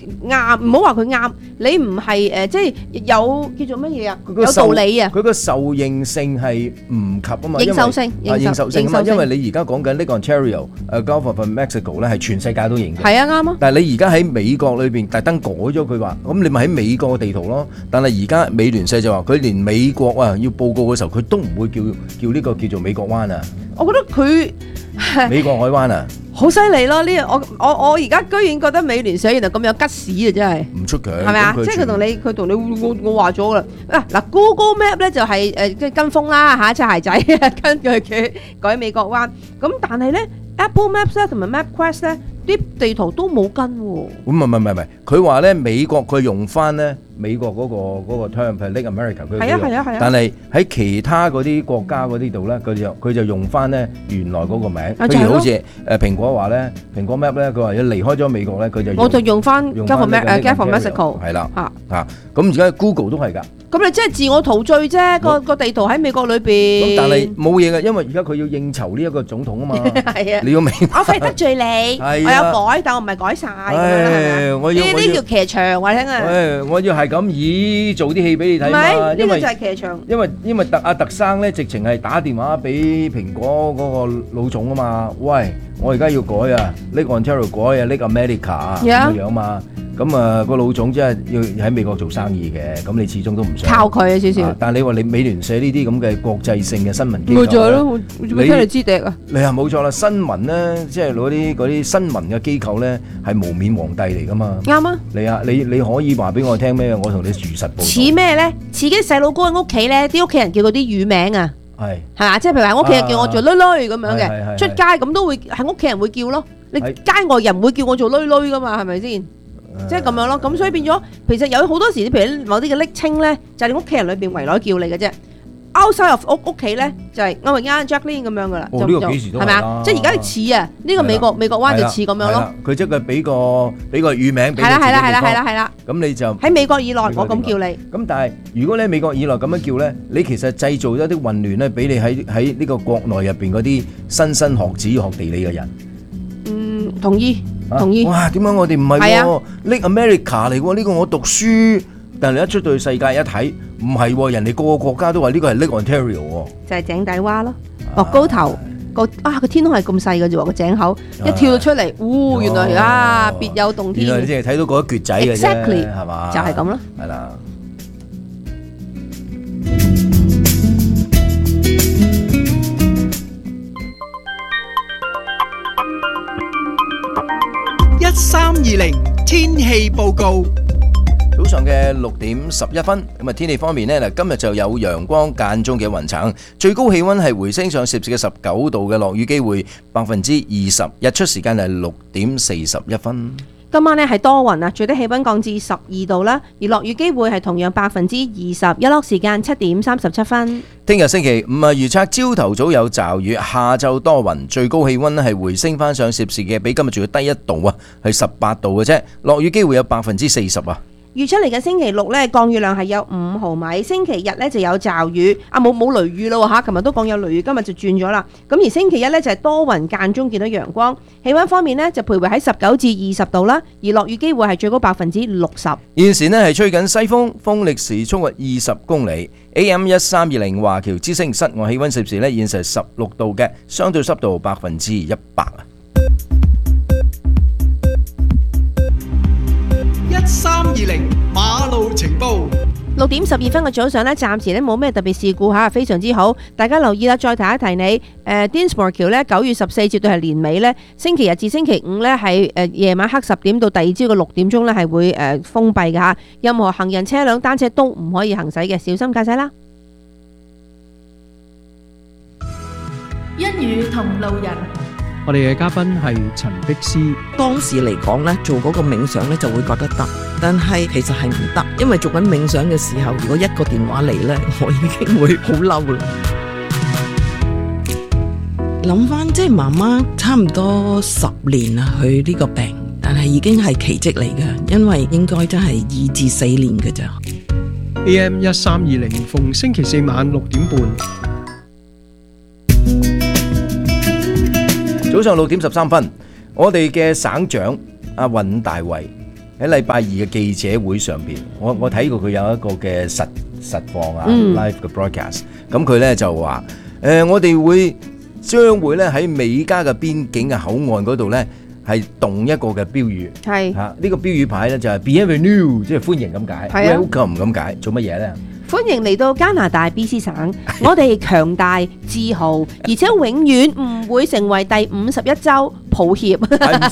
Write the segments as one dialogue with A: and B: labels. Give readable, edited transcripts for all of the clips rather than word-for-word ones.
A: 啱，唔好話佢啱，你唔係即係有叫做乜嘢啊？有道理啊！
B: 佢個受認性係唔及啊嘛，
A: 認受性
B: 啊嘛，因為你而家講緊呢個 Ontario Gulf of Mexico 咧係全世界都認嘅。
A: 係啊，啱啊！
B: 但係你而家喺美國裏邊特登改咗佢話，咁你咪喺美國嘅地圖咯。但係而家美聯社就話佢連美國啊要報告嘅時候，佢都唔會叫呢個叫做美國灣啊。
A: 我覺得佢
B: 美國海灣啊，
A: 好犀利咯！呢我而家居然覺得美聯社原來咁有吉屎啊，真係
B: 唔出奇，
A: 係咪啊？即係佢同你我話咗啦。嗱 Google Map 咧就係即係跟風啦嚇，擦鞋仔跟住佢改美國灣。咁但係咧 Apple Maps 咧同埋 MapQuest 咧啲地圖都冇跟喎。
B: 唔係，佢話咧美國佢用翻咧美國嗰個 term 係 Lake America， 佢係啊，但係喺其他嗰啲國家嗰啲度咧，佢就用翻咧原來嗰個名。譬如好似蘋果話咧，蘋果 Map 咧，佢話要離開咗美國咧，我就用翻
A: Gulf of Mexico
B: 係啦嚇。咁而家 Google 都係㗎。
A: 咁你即係自我陶醉啫，個地圖喺美國裏邊。
B: 咁但係冇嘢嘅，因為而家佢要應酬呢一個總統啊嘛。
A: 係啊，
B: 你要明。
A: 我費得罪你，我有改，但我唔係改晒。呢叫騎牆，話你聽啊。
B: 我要係咁做啲戲俾你睇嘛。
A: 呢個就係騎牆。因
B: 為特生咧，直情係打電話俾蘋果嗰個老總啊嘛。喂，我而家要改啊，呢個 Ontario 改啊，呢個 America 啊咁樣嘛。咁啊，個老總真係要喺美國做生意嘅，咁你始終都唔想
A: 靠佢啊少少。
B: 但係你話你美聯社呢啲咁嘅國際性嘅新聞機構，
A: 冇錯咯，你聽你知敵啊！
B: 你係冇錯啦，新聞咧，即係嗰啲新聞嘅機構咧，係無冕皇帝嚟噶嘛。啱啊！你可以話俾我聽咩？我同你如實報道。似咩咧？似啲細佬哥喺屋企咧，啲屋企人叫嗰啲乳名啊，係嘛？即係譬如話屋企人叫我做女女咁樣嘅，出街咁都會係屋企人會叫咯。你街外人唔會叫我做女女噶嘛？係咪先？即係咁樣咯，咁所以變咗，其實有好多時，譬如某啲嘅昵稱咧，就係你屋企人裏邊圍內叫你嘅啫。outside of 屋企咧，就係我係 Jacqueline 咁樣噶啦。 呢個幾時都係啦。
A: 即係而家似啊，呢個美國灣就似咁樣咯。
B: 佢即係俾個乳名俾你自己地方。係啦。咁你就喺
A: 美國以內，我咁叫你。
B: 咁但係如果你喺美國以內咁樣叫咧，你其實製造咗啲混亂咧，俾你喺呢個國內入邊嗰啲莘莘學子學地理嘅人。
A: 同意。
B: 哇！點解我哋唔係喎 Lake America 嚟喎？呢個我讀書，但係你一出到去世界一睇，唔係喎，人哋個個國家都話呢個係 Lake Ontario 喎。就係井底蛙咯，落高頭個天空係咁細嘅啫喎，個井口一跳到出嚟，原來別有洞天。 原來你淨係睇到嗰一橛仔嘅啫，係嘛？
A: 就係咁咯。
B: 係啦。
C: 1320天氣報告。
B: 早上嘅6:11，咁啊天氣方面呢，今日就有陽光間中嘅雲層，最高氣溫係回升上攝氏嘅19度嘅，落雨機會20%，日出時間係6:41。
A: 今晚呢係多雲啊，最低氣溫降至12度啦，而落雨機會係同樣20%，日落時間7:37。
B: 聽日星期五預測朝頭早有驟雨，下晝多雲，最高氣溫係回升翻上攝氏嘅，比今日仲要低1度啊，係18度嘅啫，落雨機會有40%啊。
A: 預出嚟嘅星期六咧，降雨量係有5毫米，星期日咧就有驟雨，冇雷雨咯嚇，琴日都講有雷雨，今日就轉咗啦。咁而星期一咧就係多雲間中見到陽光，氣溫方面呢就徘徊喺19至20度啦，而落雨機會係最高60%。
B: 現時呢係吹緊西風，風力時速20公里。AM 1320華僑之聲室外氣溫攝氏呢現時係16度嘅，相對濕度100%啊。
C: 1320馬路情報。
A: 6:12嘅早上呢，暫時咧冇咩特別事故嚇，非常之好。大家留意啦，再提一提你，Dinsmore 橋呢9月14絕對係年尾呢，星期日至星期五呢係夜晚黑10點到第二朝嘅6點鐘呢係會封閉嘅嚇，任何行人、車輛、單車都唔可以行駛嘅，小心駕駛啦。
D: 一語同路人。
E: 我哋嘅嘉賓係陳碧斯。
F: 當時嚟講呢，做嗰個冥想呢就會覺得得，但係其實係唔得，因為做緊冥想嘅時候，如果一個電話嚟呢，我已經會好嬲啦。諗翻即係媽媽差唔多10年啦，佢呢個病，但係已經係奇蹟嚟㗎，因為應該真係2至4年㗎咋。
E: AM 1320逢星期4晚6點半。
B: 早上6:13，我哋嘅省長阿尹大維喺禮拜二嘅記者會上邊，我睇過佢有一個嘅實況啊，live 嘅 broadcast。咁佢咧就話我哋將會咧喺美加嘅邊境嘅口岸嗰度咧係動一個嘅標語，係嚇呢個標語牌咧就係 Bienvenue， 即係歡迎咁解 ，Welcome 咁解，做乜嘢咧？
A: 歡迎嚟到加拿大 BC 省，我哋強大、自豪，而且永遠唔會成為第51州，抱歉。
B: I'm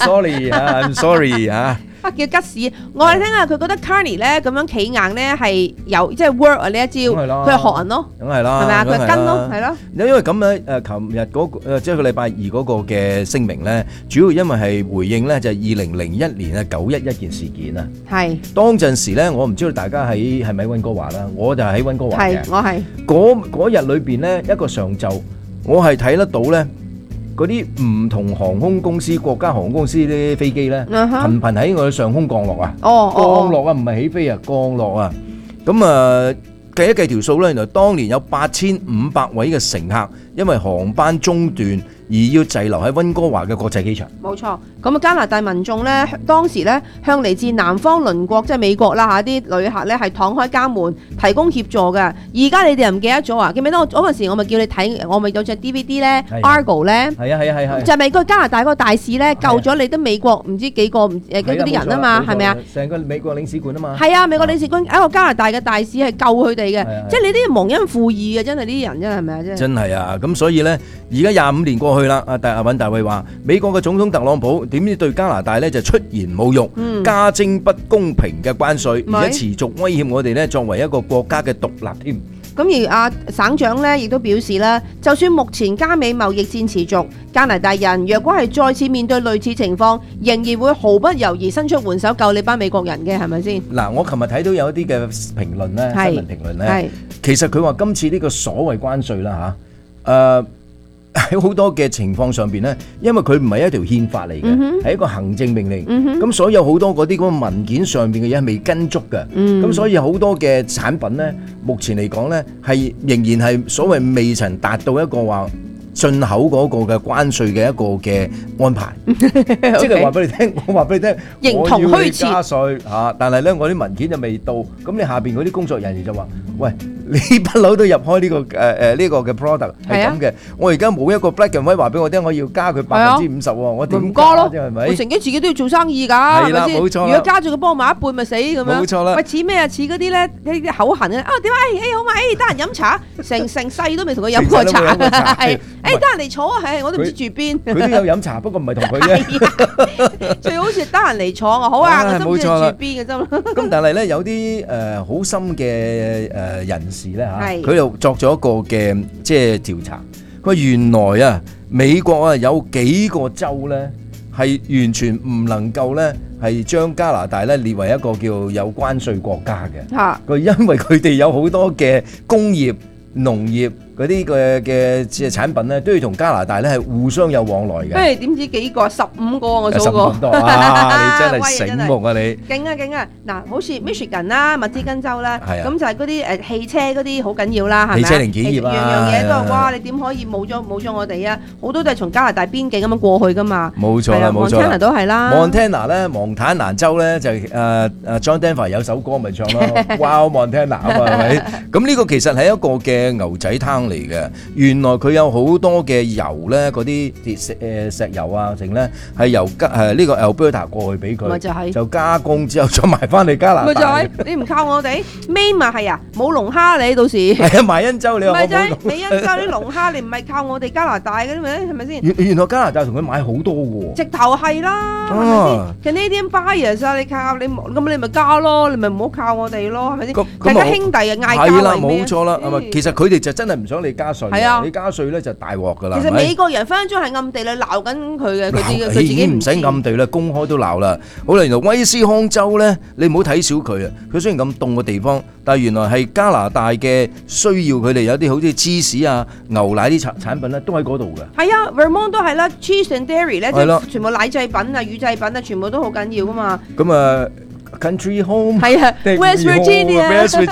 B: sorry 啊！
A: 叫吉士，我哋聽下佢覺得 Carney 咧咁樣企硬咧係有即係 work 啊呢一招，佢係學人咯，
B: 梗係啦，
A: 係咪啊？佢係跟咯，係咯。
B: 因為咁咧琴日嗰個即係個禮拜二嗰個嘅聲明咧，主要因為係回應咧就係2001年啊911件事件啊。係。當陣時咧，我唔知道大家係咪喺溫哥華啦，我就喺溫哥華嘅。係，我係。嗰日裏邊咧一個上晝，我係睇得到咧。嗰啲唔同航空公司、國家航空公司啲飛機咧，頻頻喺我嘅上空降落啊！降落啊，唔係起飛啊，降落啊！咁計一計條數咧，原來當年有8500位嘅乘客，因為航班中斷而要滯留喺溫哥華嘅國際機場。冇錯，咁加拿大民眾咧，當時咧向嚟自南方鄰國即係美國啦嚇啲旅客咧係敞開家門提供協助嘅。而家你哋又唔記得咗啊？記唔記得我嗰陣時我咪叫你睇，我咪有隻 DVD 咧 Argo 咧？係啊！就係咪個加拿大嗰個大使咧救咗你啲美國唔知幾個嗰啲人啊嘛？係咪啊？成個美國領事館啊嘛。係啊，美國領事館一個加拿大嘅大使係救佢哋嘅，即係你啲忘恩負義嘅，真係呢啲人真係係咪啊？真係啊！咁所以咧，而家25年過去啦，阿尹大衛話美國嘅總統特朗普點知對加拿大咧就出言侮辱，加徵不公平嘅關稅，而且持續威脅我哋咧作為一個國家嘅獨立添。咁而省長咧亦都表示啦，就算目前加美貿易戰持續，加拿大人若果係再次面對類似情況，仍然會毫不猶豫伸出援手救你班美國人嘅，係咪先？嗱，我琴日睇到有一啲嘅評論咧，新聞評論咧，其實佢話今次呢個所謂關稅啦嚇，喺好多嘅情況上邊咧，因為佢唔係一條憲法嚟嘅，係一個行政命令，咁所以有好多嗰啲嗰個文件上邊嘅嘢係未跟足嘅，咁所以好多嘅產品咧，目前嚟講咧係仍然係所謂未曾達到一個話進口嗰個嘅關稅嘅一個嘅安排，即係話俾你聽，我話俾你聽，認同虛設加稅嚇，但係咧我啲文件就未到，咁你下邊嗰啲工作人員就話：喂，你不嬲都入開呢個呢個嘅 product 係咁嘅，我而家冇一個 black and white 話俾我聽，我要加佢50%喎，我點加咯？係咪？我成日自己都要做生意㗎，係咪先？冇錯。如果加咗佢幫我買一半咪死咁樣。冇錯啦。喂，似咩啊？似嗰啲咧啲口痕啊！點解？好嘛？得閒飲茶，成世都未同佢飲過茶，係。得閒嚟坐啊！我都唔知住邊。佢都有飲茶，不過唔係同佢啫。最好似得閒嚟坐啊！好啊，我都唔知住邊嘅啫。咁但係咧，有啲好深嘅人士咧嚇，佢又作咗一個嘅即係調查。佢話原來啊，美國啊有幾個州咧係完全唔能夠咧係將加拿大咧列為一個叫有關稅國家嘅。嚇！佢因為佢哋有好多嘅工業、農業。嗰啲嘅即係產品咧，都要同加拿大咧係互相有往來嘅。誒點知幾個？15個我數過。15多啊！你真係醒目啊你！勁啊勁啊！嗱，好似 Michigan 啦、密芝根州啦，咁就係嗰啲汽車嗰啲好緊要啦，係咪？汽車零件業啊，樣樣嘢都係哇！你點可以冇咗我哋啊？好多都係從加拿大邊境咁樣過去噶嘛。冇錯啦，冇錯。Montana 都係啦。Montana 咧，蒙坦拿州咧就John Denver 有首歌咪唱咯，Wow Montana 啊嘛，係咪？咁呢個其實係一個嘅牛仔湯嚟嘅，原來佢有好多嘅油咧，嗰啲石油啊，剩咧係由呢個 Alberta 過去俾佢，就加工之後再賣翻嚟加拿大。咪就係你唔靠我哋，Maine咪係啊，冇龍蝦你到時。係啊，馬恩州你話冇龍。美恩州啲龍蝦你唔係靠我哋加拿大嘅咩？係咪先？原來加拿大同佢買好多嘅喎。直頭係啦，係咪先？Canadian buyers啊，你靠你咁你咪加咯，你咪唔好靠我哋咯，係咪先？大家兄弟啊，嗌交為咩？係啦，冇錯啦，係咪？其實佢哋就真係唔想你加稅，你加稅咧就大鑊噶啦。其實美國人分分鐘係暗地裏鬧緊佢嘅，佢自己唔使暗地裏公開都鬧啦。好啦，原來威斯康州咧，你唔好睇小佢啊。佢雖然咁凍嘅地方，但係原來係加拿大嘅需要，佢哋有啲好似芝士啊、牛奶啲產品咧，都喺嗰度嘅。係啊 ，Vermont 都係啦 ，cheese and dairy 咧，即係全部奶製品啊、乳製品啊，全部都好緊要噶嘛。咁啊。Country home 係啊 ，West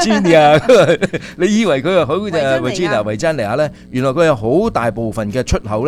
B: Virginia， 你以為佢係好似維珍尼亞咧？原來佢有好大部分嘅出口咧，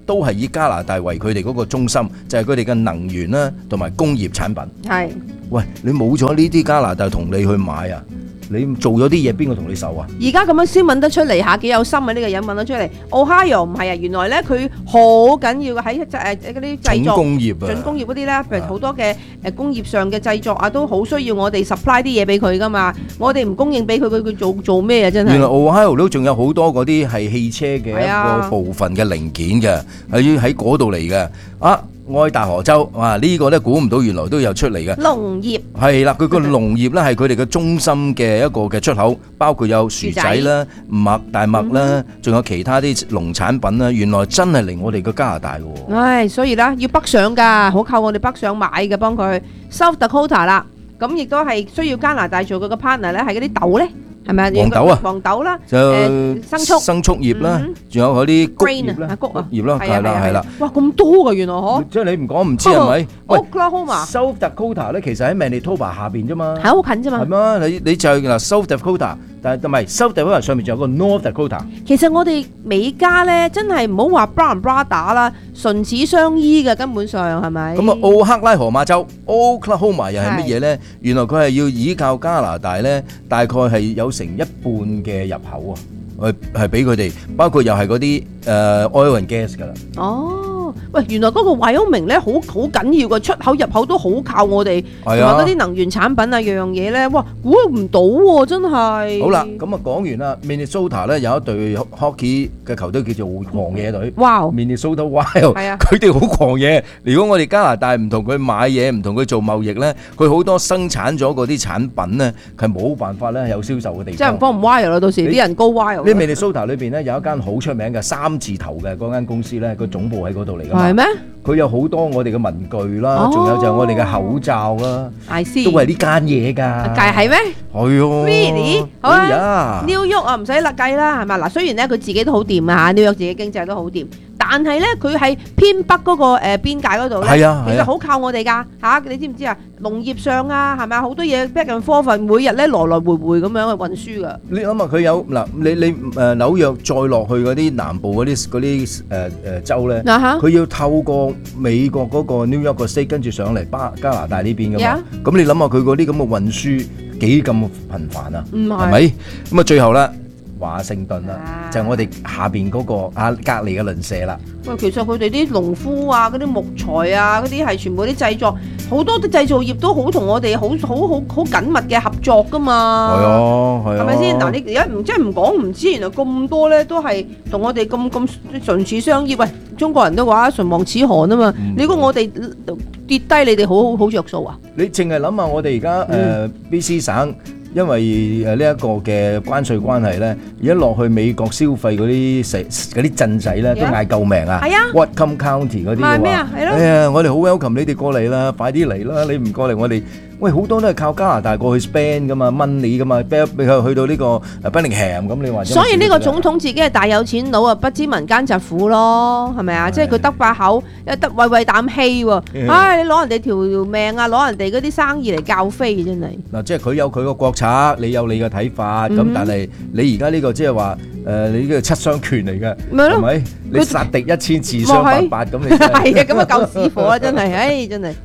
B: 都係以加拿大為佢哋嗰個中心，就係佢哋嘅能源啦同埋工業產品。
A: 係，
B: 喂，你冇咗呢啲加拿大同你去買啊？你做咗啲嘢，邊個同你受啊？
A: 而家咁樣先揾得出嚟下，幾有心啊！呢個人揾得出嚟。Ohio 唔係啊，原來咧佢好緊要嘅喺嗰啲製作
B: 工業啊，
A: 準工業嗰啲咧，譬如好多嘅工業上嘅製作啊，都好需要我哋 supply 啲嘢俾佢噶嘛。我哋唔供應俾佢，佢做咩啊？真係。原來
B: Ohio 都仲有好多嗰啲係汽車嘅一個部分嘅零件嘅，係喺嗰度嚟嘅啊！愛達荷州，哇！呢個咧估唔到，原來都有出嚟嘅
A: 農業
B: 係啦，佢個農業咧係佢哋嘅中心嘅一個嘅出口，包括有薯仔啦、大麥啦，仲有其他啲農產品啦。原來真係嚟我哋嘅加拿大嘅。
A: 唉，所以啦，要北上㗎，好靠我哋北上買嘅幫佢。South Dakota 啦，咁亦都係需要加拿大做佢嘅 partner 咧，係嗰啲豆咧。係咪
B: 黃豆啊？
A: 黃豆啦，
B: 就
A: 生畜
B: 葉啦，仲有嗰啲穀葉啦，
A: 穀
B: 葉咯，係啦。
A: 哇，咁多㗎原來嗬！
B: 即係你唔講唔知係咪？喂
A: Oklahoma、South
B: Dakota 咧，其實喺 Manitoba 下邊啫嘛，
A: 係好近啫嘛。
B: 係嘛？你就係嗱 South Dakota，但係唔係 South Dakota 上面仲有個 North Dakota。
A: 其實我哋美加咧，真係唔好話 brother 打啦，唇齒相依嘅根本上係咪？
B: 咁啊，奧克拉荷馬州 Oklahoma 又係乜嘢咧？原來佢係要依靠加拿大咧，大概係有成一半嘅入口啊，係俾佢哋，包括又係嗰啲oil and gas 㗎啦。
A: 哦，喂，原來嗰個 Wyoming 咧好緊要嘅，出口入口都好靠我哋，同埋嗰啲能源產品啊，樣嘢咧，哇，估唔到喎，真係。
B: 好啦，咁啊講完啦 ，Minnesota 咧有一隊 hockey 嘅球隊叫做狂野隊。
A: 哇
B: ！Minnesota Wild，係啊，佢哋好狂野。如果我哋加拿大唔同佢買嘢，唔同佢做貿易咧，佢好多生產咗嗰啲產品咧，係冇辦法咧有銷售嘅地方。即係唔幫唔 wild 啦，到時啲人高 wild。呢 Minnesota 裏邊咧有一間好出名嘅3字頭嘅嗰間公司咧，個總部喺嗰度嚟㗎嘛。係咩？佢有好多我哋嘅文具啦，仲有就係我哋嘅口罩啦，都係呢間嘢㗎。係咩？係喎。Really？好啊。New York 啊，唔使啦計啦，係嘛？嗱，雖然咧佢自己都好掂啊嚇，New York自己經濟都好掂，但係咧佢喺偏北嗰個邊界嗰度咧，其實好靠我哋㗎嚇。你知唔知啊？農業上啊，係咪好多嘢 back and forth，每日咧來來回回咁樣去運輸㗎。你諗下佢有嗱，你紐約再落去嗰啲南部嗰啲州咧，佢要透過美國嗰個 New York 個 state 跟住上嚟加拿大呢邊㗎嘛。咁你諗下佢嗰啲咁嘅運輸幾咁頻繁啊？係咪？咁啊最後啦。華盛頓啦，就係我哋下邊嗰個隔離嘅鄰舍啦。喂，其實佢哋啲農夫啊、嗰啲木材啊、嗰啲係全部啲製作，好多啲製造業都好同我哋好緊密嘅合作噶嘛。係啊，係啊。係咪先？嗱，你而家即係唔講唔知，原來咁多咧都係同我哋咁唇齒相依。喂，中國人都話唇亡齒寒啊嘛。你估我哋跌低，你哋好着數啊？你淨係諗下我哋而家BC 省。因為呢一個嘅關稅關係咧，而家落去美國消費嗰啲鎮仔咧都嗌救命啊！Whatcom County 嗰啲話，哎呀，我哋好 welcome 你哋過嚟啦，快啲嚟啦！你唔過嚟，我哋喂好多都係靠加拿大過去 spend 噶嘛 ，money 噶嘛，去到呢個 Bellingham 咁，你話。所以呢個總統自己係大有錢佬啊，不知民間疾苦咯，係咪啊？即係佢得把口，又得喂啖氣喎。唉，你攞人哋條命啊，攞人哋嗰啲生意嚟教飛真係。嗱，即係佢有佢個國策，你有你嘅睇法，咁但係你而家呢個即係話你呢個七傷拳嚟嘅，係咪？你殺敵1000自傷800咁，你係啊，咁啊夠屎火啦，真係，唉，真係。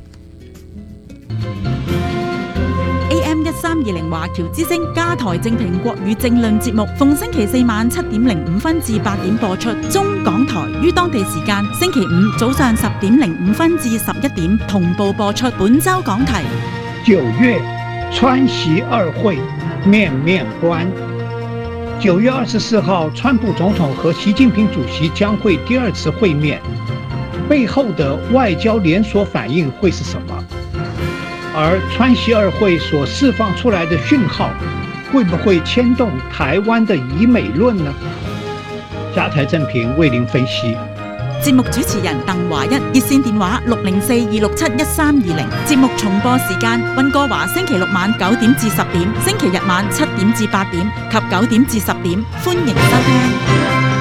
G: AM1320華僑之聲加台正評國語政論節目，逢星期4晚7點05分至8點播出。中港台於當地時間星期5早上10點05分至11點同步播出。本周講題
H: 9月川習二會面面觀。9月24號，川普總統和習近平主席將會第2次會面，背後的外交連鎖反應會是什麼？而川習二會所釋放出來的訊號，會不會牽動台灣的以美論呢？加台正評為您分析。
G: 節目主持人鄧華一，熱線電話604-267-1320。節目重播時間溫哥華星期6晚9點至10點，星期日晚7點至8點及9點至10點，歡迎收聽。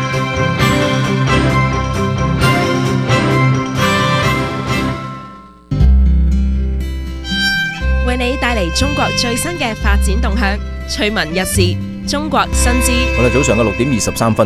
I: 為你帶嚟中國最新嘅發展動向，趣聞軼事，中國新知。
B: 好啦，早上嘅6點23分啦。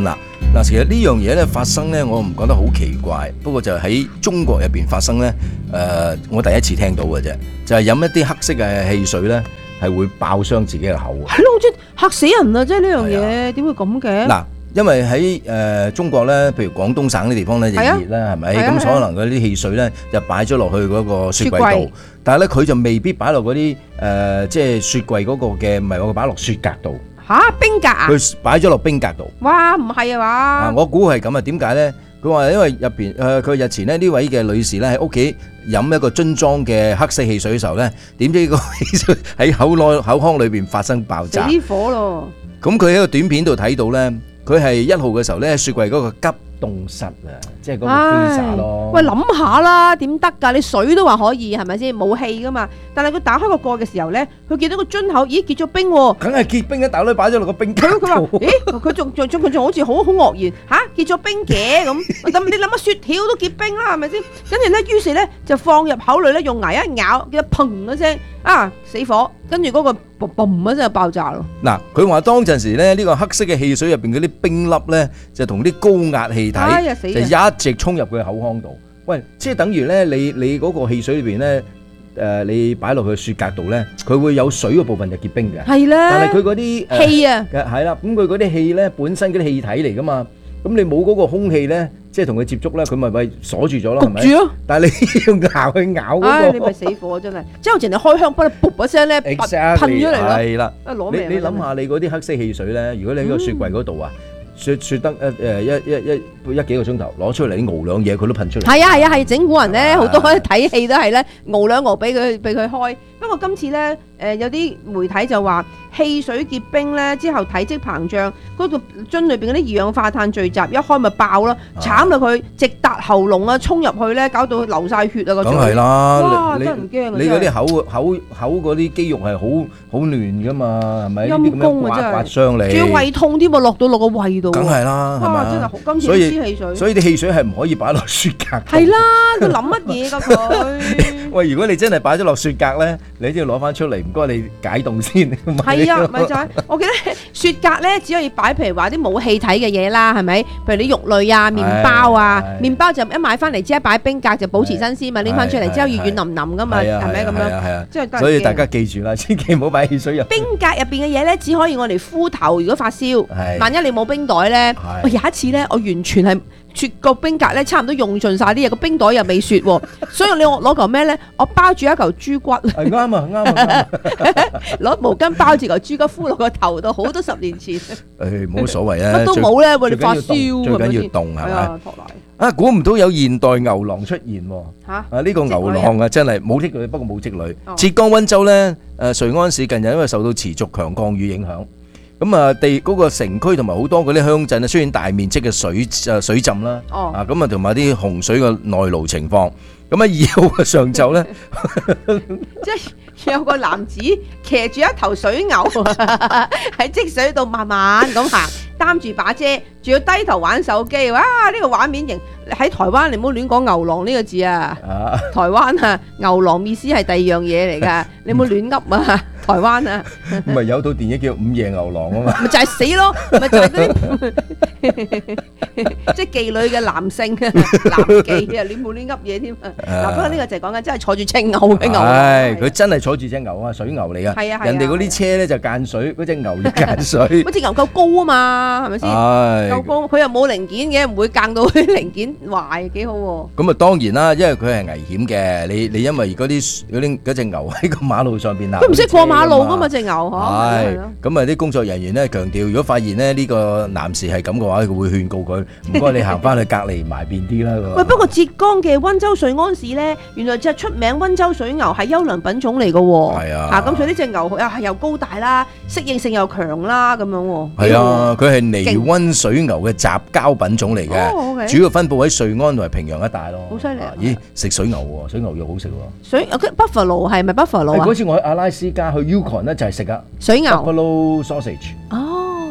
B: 嗱，其實呢樣嘢咧發生咧，我唔覺得好奇怪，不過就喺中國入邊發生咧，我第一次聽到嘅啫，就係飲一啲黑色嘅汽水咧，係會爆傷自己嘅口。
A: 係咯，即係嚇死人啊！即係呢樣嘢點會咁嘅？
B: 嗱，因為喺中國咧，譬如廣東省啲地方咧就熱啦，係咪？咁所能嗰啲汽水咧就擺咗落去嗰個雪櫃度，但係咧佢就未必擺落嗰啲即係雪櫃嗰個嘅，唔係我擺落雪格度。
A: 嚇，冰格啊！
B: 佢擺咗落冰格度。
A: 哇，唔係啊嘛！
B: 我估係咁啊，點解咧？佢話因為入邊佢日前咧呢位嘅女士咧喺屋企飲一個樽裝嘅黑色汽水嘅時候咧，點知個汽水喺口腔裏邊發生爆炸，
A: 死火咯！
B: 咁佢喺個短片度睇到咧，佢係1號嘅時候咧，雪櫃嗰個急凍室啊，即係嗰個 freezer 咯。喂，諗下啦，點得㗎？你水都話可以係咪先？冇氣㗎嘛。但係佢打開個蓋嘅時候咧，佢見到個樽口，咦，結咗冰喎。梗係結冰嘅，大女擺咗落個冰格。佢話：咦，佢仲好似好愕然嚇，結咗冰嘅咁。咁你諗下雪條都結冰啦，係咪先？跟住咧，於是咧就放入口裏咧，用牙一咬，叫砰一聲啊，死火！跟住嗰個嘣嘣一聲就爆炸咯。嗱， 佢話當陣時咧，呢個黑色嘅汽水入邊嗰啲冰粒咧，就同啲高壓氣體就一直衝入佢口腔度。喂，即係等於咧，你嗰個汽水裏邊咧。你擺落去雪格度咧，佢會有水嘅部分就結冰嘅。係啦，但係佢嗰啲
A: 氣啊，
B: 係啦，咁佢嗰啲氣咧本身嗰啲氣體嚟噶嘛，咁你冇嗰個空氣咧，即係同佢接觸咧，佢咪鎖住咗咯，係咪？焗住咯。但係你用牙去咬嗰個，你咪死火真係。之後人哋開香檳，噗一聲咧，噴出嚟咯。係啦，攞命！你諗下你嗰啲黑色汽水咧，如果你喺個雪櫃嗰度啊。雪得一幾個鐘頭，攞出嚟熬兩嘢，佢都噴出嚟。係
A: 整蠱人咧，好多睇戲都係咧，熬兩熬俾佢開。不過今次咧，有啲媒體就話汽水結冰咧之後體積膨脹，嗰個樽裏邊嗰啲二氧化碳聚集，一開咪爆咯，慘到佢直達喉嚨啊，衝入去咧，搞到流晒血啊個嘴。
B: 梗係啦，
A: 哇！真係唔驚啊！
B: 你嗰啲口嗰啲肌肉係好亂噶嘛，係咪？陰公啊，真係刮傷你，
A: 仲要胃痛添喎，落到個胃度。
B: 梗係啦，係咪？
A: 真係今次啲汽水，
B: 所以啲汽水係唔可以擺落雪格。
A: 係啦，佢諗乜嘢㗎佢？
B: 喂，如果你真係擺咗落雪格咧，你都要攞翻出嚟，唔該你解凍先。
A: 係啊，咪就係。我記得雪格咧只可以擺，譬如話啲冇氣體嘅嘢啦，係咪？譬如啲肉類啊、麵包啊，麵包就一買翻嚟之後擺冰格就保持新鮮嘛，拎翻出嚟之後要軟腍腍㗎嘛，係咪咁樣？係啊，即係。
B: 所以大家記住啦，千祈唔好擺汽水入。
A: 冰格入邊嘅嘢咧，只可以我哋敷頭，如果發燒。萬一你冇冰袋咧，我有一次咧，我完全係。雪個冰格咧，差唔多用盡晒啲嘢，個冰袋又未雪喎，所以你攞嚿咩咧？我包住一嚿豬骨，
B: 係啱啊，
A: 攞毛巾包住嚿豬骨敷落個頭度，好多10年前。
B: 冇所謂啊，
A: 乜都冇咧，喂，你發燒
B: 最緊要凍係咪？
A: 托賴
B: 啊，估唔到有現代牛郎出現喎！
A: 嚇
B: 呢個牛郎啊，真係冇織女，不過冇織女。浙江溫州咧，瑞安市近日因為受到持續強降雨影響。咁啊，嗰個城區同埋好多嗰啲鄉鎮啊，出現大面積嘅水浸啦。啊，咁啊，同埋啲洪水嘅內澇情況。咁啊，2號嘅上晝咧，即係有個男子騎住一頭水牛喺積水度慢慢咁行，擔住把遮，仲要低頭玩手機。哇！呢個畫面型喺台灣，你唔好亂講牛郎呢個字啊！台灣啊，牛郎意思係第二樣嘢嚟㗎，你唔好亂噏啊！台灣啊，唔係有套電影叫《午夜牛郎》啊嘛，咪就係死咯，咪就係嗰啲即係妓女嘅男性啊，男妓啊，你唔好亂噏嘢添啊！嗱，不過呢個就係講緊真係坐住隻牛嘅牛，係佢真係坐住隻牛啊，水牛嚟噶，係啊，人哋嗰啲車咧就間水，嗰隻牛要間水，嗰隻牛夠高啊嘛，係咪先？夠高，佢又冇零件嘅，唔會間到啲零件壞，幾好喎。咁啊，當然啦，因為佢係危險嘅，你因為嗰隻牛喺個馬路上邊啊，佢唔識過馬路噶嘛，隻牛嗬。係，咁啊啲工作人員咧強調，如果發現咧呢個男士係咁嘅話，佢會勸告佢，唔該你行翻去隔離埋邊啲啦。喂，不過浙江嘅溫州瑞安市咧，原來隻出名溫州水牛係優良品種嚟嘅喎。係啊，咁所以呢隻牛又高大啦，適應性又強啦，咁樣喎。係啊，佢係尼溫水牛嘅雜交品種嚟嘅，主要分佈喺瑞安同埋平陽一帶咯。好犀利！咦，食水牛喎，水牛肉好食喎。水Buffalo 係咪 Buffalo 啊？嗰次我去阿拉斯加去 Yukon 咧就係食啊水牛 Buffalo sausage。哦。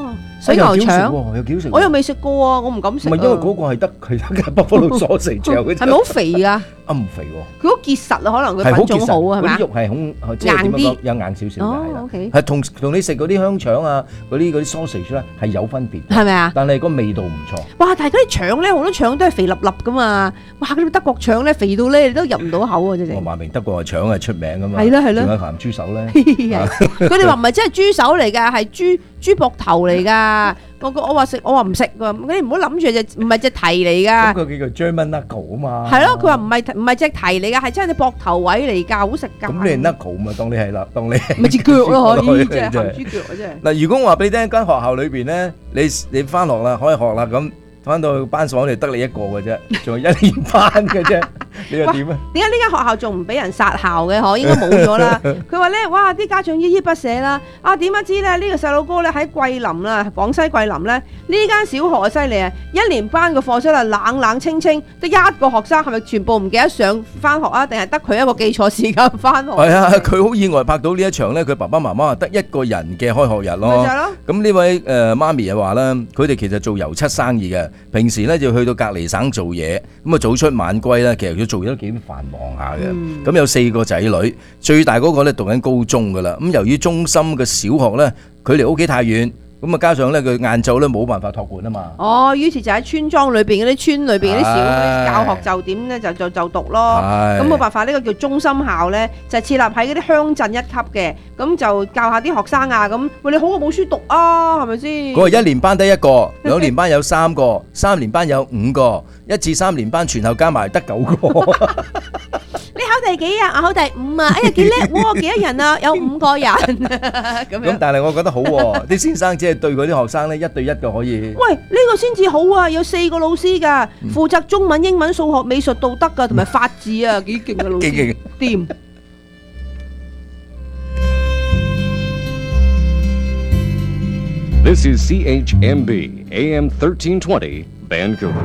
A: 水牛腸
B: 有幾好食，
A: 我又未食過啊，我唔敢食。
B: 唔係因為嗰個係得Buffalo sausage有嘅，
A: 係咪好肥㗎？
B: 唔肥喎，
A: 佢好結實啊，可能佢品種好啊，係咪啊？
B: 啲肉係硬啲，有硬少少嘅係啦。係同你食嗰啲香腸啊，嗰啲sausage 咧係有分別，
A: 係咪啊？
B: 但係個味道唔錯。
A: 哇！但係嗰啲腸咧，好多腸都係肥粒粒㗎嘛。哇！嗰啲德國腸咧，肥到咧你都入唔到口啊！真係。我
B: 話明德國嘅腸係出名㗎嘛。
A: 係咯係咯。
B: 仲有鹹豬手咧。
A: 佢哋話唔係真係豬手嚟㗎，係豬膊頭嚟㗎。我話食，我話唔食㗎。你唔好諗住唔係隻蹄嚟㗎。
B: 咁佢叫做 German knuckle 啊嘛。
A: 係咯，佢話唔係隻蹄嚟㗎，係真係隻膊頭位嚟㗎，好食㗎。
B: 咁你 knuckle 咪當你係啦，當你
A: 咪隻腳咯可以，即係鹹豬腳啊真係。
B: 嗱，如果我話俾你聽，間學校裏邊咧，你翻學啦，開學啦咁。翻到班房，你得你一個嘅啫，仲有1年班嘅啫，你又點啊？點解
A: 呢間學校仲唔俾人殺校嘅？應該冇咗啦。佢話咧，哇！啲家長依依不捨啦。點解知咧？呢個細路哥咧喺桂林啦，廣西桂林咧，呢間小學啊犀利啊！1年班嘅課室啊冷冷清清，得一個學生，係咪全部唔記得上翻學啊？定係得佢一個記錯時間翻學？
B: 係啊，佢好意外拍到呢一場咧，佢爸爸媽媽得一個人嘅開學日咯。咪就係咯。咁呢位媽咪又話啦，佢哋其實做油漆生意嘅。平時咧就去到隔離省做嘢，咁啊早出晚歸啦。其實佢做嘢都幾繁忙下嘅。咁有4個仔女，最大嗰個咧讀緊高中噶啦。咁由於中心嘅小學咧，距離屋企太遠，咁啊加上咧佢晏晝咧冇辦法託管啊嘛。於是就喺村莊裏邊嗰啲村裏邊嗰啲小教學就點咧就讀咯。咁冇辦法，呢個叫中心校咧，就設立喺嗰啲鄉鎮1級嘅，咁就教下啲學生啊。咁喂，你好過冇書讀啊，係咪先？嗰個1年班得1個，2年班有3個，3年班有5個，1至3年班全校加埋得9個。你考第幾啊？我考第5啊！哎呀，幾叻喎！幾多人啊？有5個人。咁但係我覺得好喎，啲先生只係對嗰啲學生咧1對1就可以。喂，呢個先至好啊！有4個老師㗎，負責中文、英文、數學、美術、道德㗎，同埋法治啊，幾勁嘅老師。掂。
J: This is CHMB AM 1320 Vancouver。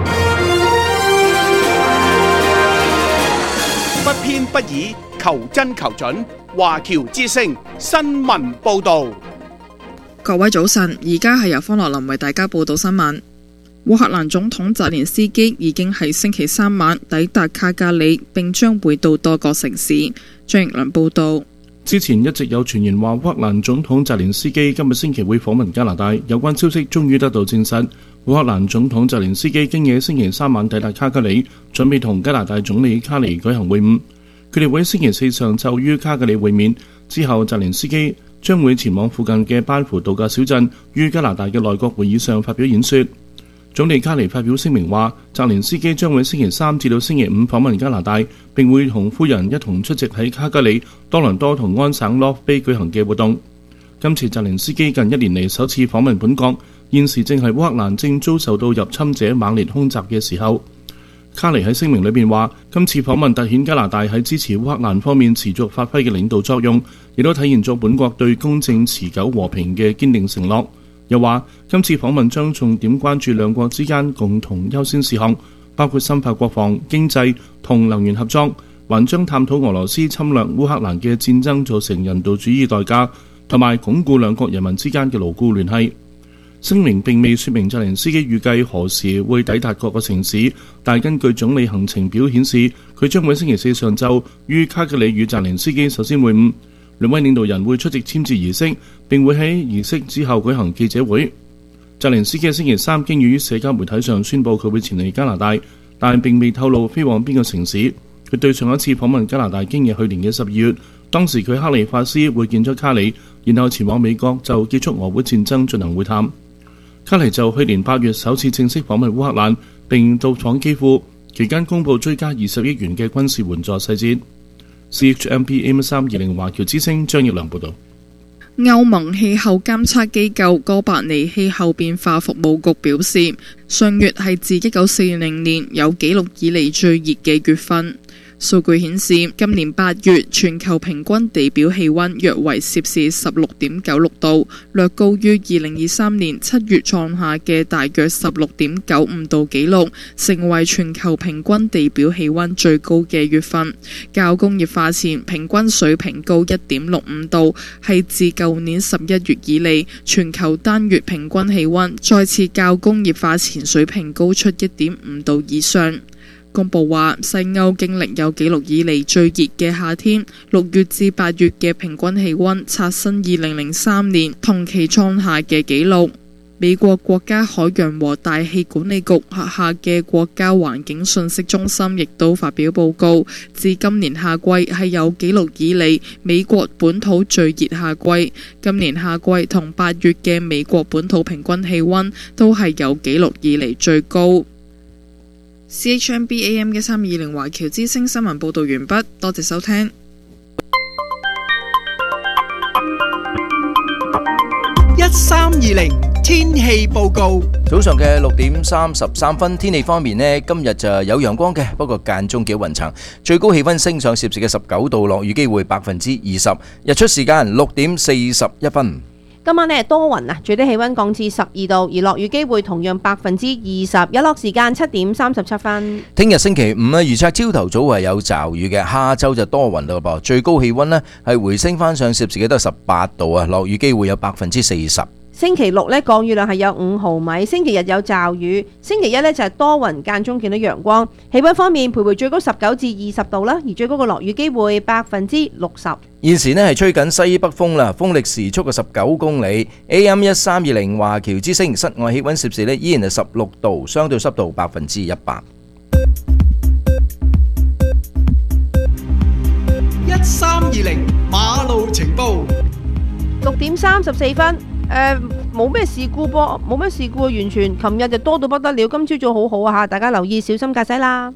C: 不偏不倚，求真求準。華僑之聲新聞報導。
K: 各位早晨，而家係由方樂林為大家報道新聞。烏克蘭總統澤連斯基已經喺星期3晚抵達卡加里，並將會到多個城市。張奕良報道。
L: 之前一直有傳言話烏克蘭總統澤連斯基今日星期會訪問加拿大，有關消息終於得到證實。烏克蘭總統澤連斯基經夜星期3晚抵達卡加里，準備同加拿大總理卡尼舉行會晤。佢哋會喺星期4上晝於卡加里會面，之後澤連斯基將會前往附近嘅班夫度假小鎮，於加拿大嘅內閣會議上發表演說。總理卡尼發表聲明話，澤連斯基將會星期3至到星期5訪問加拿大，並會同夫人一同出席喺卡加里、多倫多同安省洛菲舉行嘅活動。今次澤連斯基近1年嚟首次訪問本國，現時正係烏克蘭正遭受到入侵者猛烈空襲嘅時候。卡尼喺聲明裏面話，今次訪問凸顯加拿大喺支持烏克蘭方面持續發揮嘅領導作用，亦都體現咗本國對公正持久和平嘅堅定承諾。又話今次訪問將重點關注兩國之間共同優先事項，包括深化國防、經濟同能源合作，還將探討俄羅斯侵略烏克蘭嘅戰爭造成人道主義代價，同埋鞏固兩國人民之間嘅牢固聯繫。聲明並未說明澤連斯基預計何時會抵達各個城市，但根據總理行程表顯示，佢將會星期4上晝於卡加里與澤連斯基首先會晤。兩位領導人會出席簽字儀式，並會喺儀式之後舉行記者會。澤連斯基星期3經已於社交媒體上宣布佢會前嚟加拿大，但並未透露飛往邊個城市。佢對上一次訪問加拿大經已去年嘅12月，當時佢克里法斯會見咗卡里，然後前往美國就結束俄烏戰爭進行會談。卡尼就去年8月首次正式訪問烏克蘭，並到訪基輔，期間公佈追加20億元嘅軍事援助細節。CHMP AM320 華僑之聲張奕良報道。
K: 歐盟氣候監測機構哥白尼氣候變化服務局表示，上月係自1940年有紀錄以嚟最熱嘅月份。 數據顯示，今年8月全球平均地表氣溫約為攝氏16.96度，略高於2023年7月創下嘅大約16.95度紀錄，成為全球平均地表氣溫最高嘅月份。較工業化前平均水平高1.65度，係自舊年11月以嚟全球單月平均氣溫再次較工業化前水平高出1.5度以上。公佈話，西歐經歷有紀錄以嚟最熱嘅夏天，6月至8月嘅平均氣溫刷新2003年同期創下嘅紀錄。美國國家海洋和大氣管理局轄下嘅國家環境信息中心亦都發表報告，指今年夏季係有紀錄以嚟美國本土最熱夏季。今年夏季同8月嘅美國本土平均氣溫都係有紀錄以嚟最高。CHMB AM 1320華僑之聲新聞報道完畢，多謝收聽。
C: 1320天氣報告。
B: 早上嘅6點33分，天氣方面呢，今日就有陽光嘅，不過間中幾雲層，最高氣溫升上攝氏嘅19度，落雨機會20%，日出時間6點41分。
A: 今晚呢多雲啊，最低氣溫降至12度，而落雨機會同樣20%，日落時間7點37分。
B: 聽日星期五呢，預測朝頭早係有驟雨嘅，下晝就多雲咯噃，最高氣溫呢係回升翻上攝氏嘅都係18度啊，落雨機會有40%。
A: 星期六呢降雨量係有5毫米，星期日有驟雨，星期一呢就係多雲間中見到陽光。氣溫方面徘徊最高19至20度啦，而最高嘅落雨機會60%。
B: 現時呢係吹緊西北風啦，風力時速嘅19公里。AM 1320華僑之聲，室外氣溫攝氏呢依然係16度，相對濕度100%。
C: 1320馬路情報。
A: 6點34分。冇咩事故噃，冇咩事故，完全琴日就多到不得了，今朝早好好啊吓，大家留意小心駕駛啦。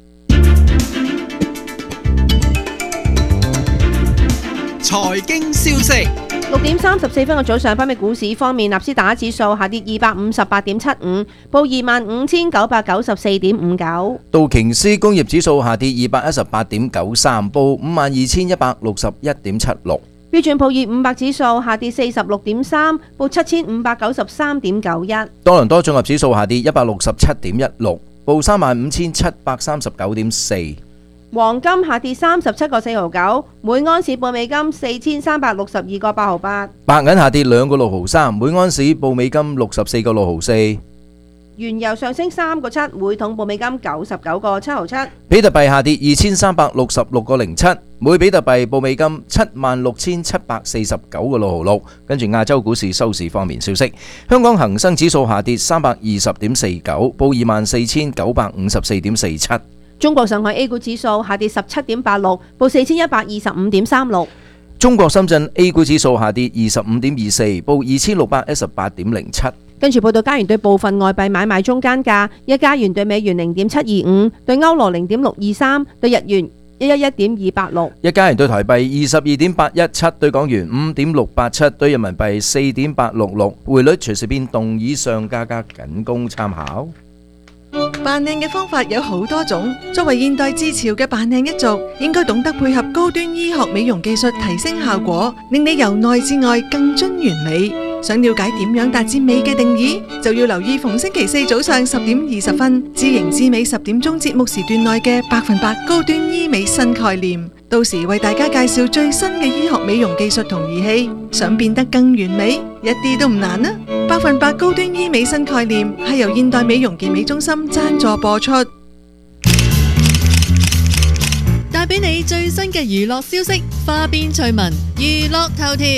C: 財經消息。
A: 6點34分嘅早上，北美股市方面，納斯達克指數下跌258.75，報25,994.59。
B: 道瓊斯工業指數下跌218.93，報52,161.76。
A: 標準普爾500指數下跌46.3，報7,593.91。
B: 多倫多綜合指數下跌167.16，報35,739.4。
A: 黃金下跌37個4毫9，每盎司報美金4,362個8毫8。
B: 白銀下跌2個6毫3，每盎司報美金64個6毫4。
A: 原油上升3個7，每桶報美金99個7毫7。
B: 比特幣下跌2366個07，每比特幣報美金76,749個6毫6。跟住亞洲股市收市方面消息，香港恒生指數下跌320.49，報24,954.47。
A: 中國上海 A 股指數下跌17.86，報4,125.36。
B: 中國深圳 A 股指數下跌25.24，報2,618.07。
A: 跟住報道加元對部分外幣買賣中間價，一加元對美元0.725，對歐羅0.623，對日元111.286。
B: 一加元對台幣22.817，對港元5.687，對人民幣4.866。匯率隨時變動，以上價格僅供參考。
M: 扮靚嘅方法有好多種，作為現代之潮嘅扮靚一族，應該懂得配合高端醫學美容技術提升效果，令你由內至外更臻完美。想了解點樣達至美嘅定義，就要留意逢星期四早上10點20分，知型知美10點鐘節目時段內嘅100%高端醫美新概念。到時為大家介紹最新嘅醫學美容技術同儀器，想變得更完美，一啲都唔難啊！100%高端醫美新概念係由現代美容健美中心贊助播出，
D: 帶俾你最新嘅娛樂消息，花邊趣聞，娛樂頭條。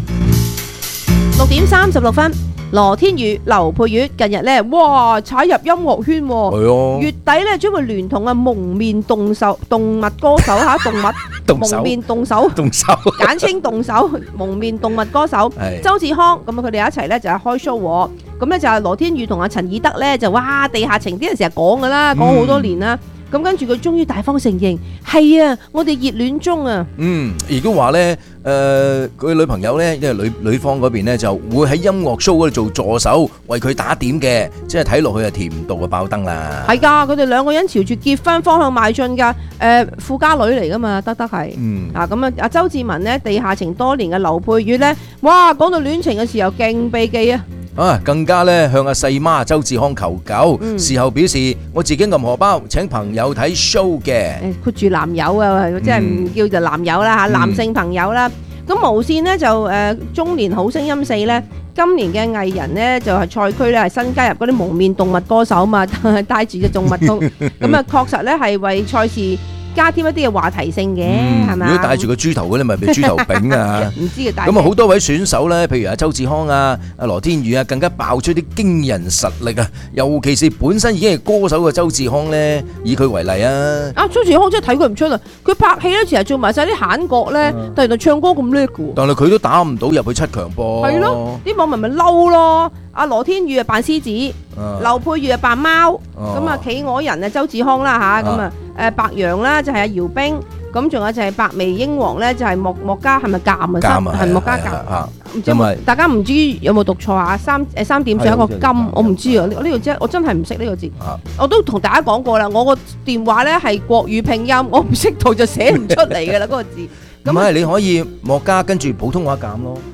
A: 6點36分，羅天宇、劉佩玥近日咧，哇踩入音樂圈喎。月底咧將會聯同蒙面動物歌手嚇蒙面動手，簡稱動手蒙面動物歌手周志康，咁佢哋一齊咧就係開 show 喎。咁咧就係羅天宇同阿陳以德咧就哇地下情啲人成日講噶啦，講好多年啦。 咁跟住佢終於大方承認，係啊，我哋熱戀中啊。
B: 亦都話咧，佢女朋友咧，因為女方嗰邊咧就會喺音樂 show 嗰度做助手，為佢打點嘅，即係睇落去係甜到嘅爆燈啦。
A: 係㗎，佢哋兩個人朝住結婚方向邁進㗎。富家女嚟㗎嘛，德係。咁啊，阿周志文呢，地下情多年嘅劉佩玥呢，哇，講到戀情嘅時候勁避忌啊！
B: 更加咧向阿細媽周志康求救，事後表示我自己揞荷包請朋友睇 show 嘅，
A: 括住男友啊，即係唔叫做男友啦嚇，男性朋友啦。咁無線呢，就中年好聲音4呢，今年嘅藝人呢，就係賽區咧係新加入嗰啲蒙面動物歌手嘛，帶住隻動物通，咁啊確實咧係為賽事加添一啲嘅話題性嘅，係咪？
B: 如果戴住個豬頭嗰啲，咪咪豬頭炳啊！
A: 唔知嘅。
B: 咁啊，好多位選手咧，譬如阿周志康啊、阿羅天宇啊，更加爆出啲驚人實力啊！尤其是本身已經係歌手嘅周志康咧，以佢為例啊。
A: 周志康真係睇佢唔出啊！佢拍戲咧，成日做埋晒啲閒角咧，但係原來唱歌咁叻嘅。
B: 但係佢都打唔到入去7強噃。係
A: 咯，啲網民咪嬲咯。阿羅天宇啊扮獅子，劉佩玥啊扮貓，咁啊企鵝人啊周志康啦嚇，咁啊白羊啦就係阿姚兵，咁仲有就係白眉鷹王咧就係莫家係咪鑑啊？係莫家鑑，唔知大家唔知有冇讀錯啊？3點上一個金，我唔知啊，呢個真我真係唔識呢個字，我都同大家講過啦，我個電話咧係國語拼音，我唔識讀就寫唔出嚟嘅啦嗰個字。
B: 唔係，你可以莫加跟住普通話減咯。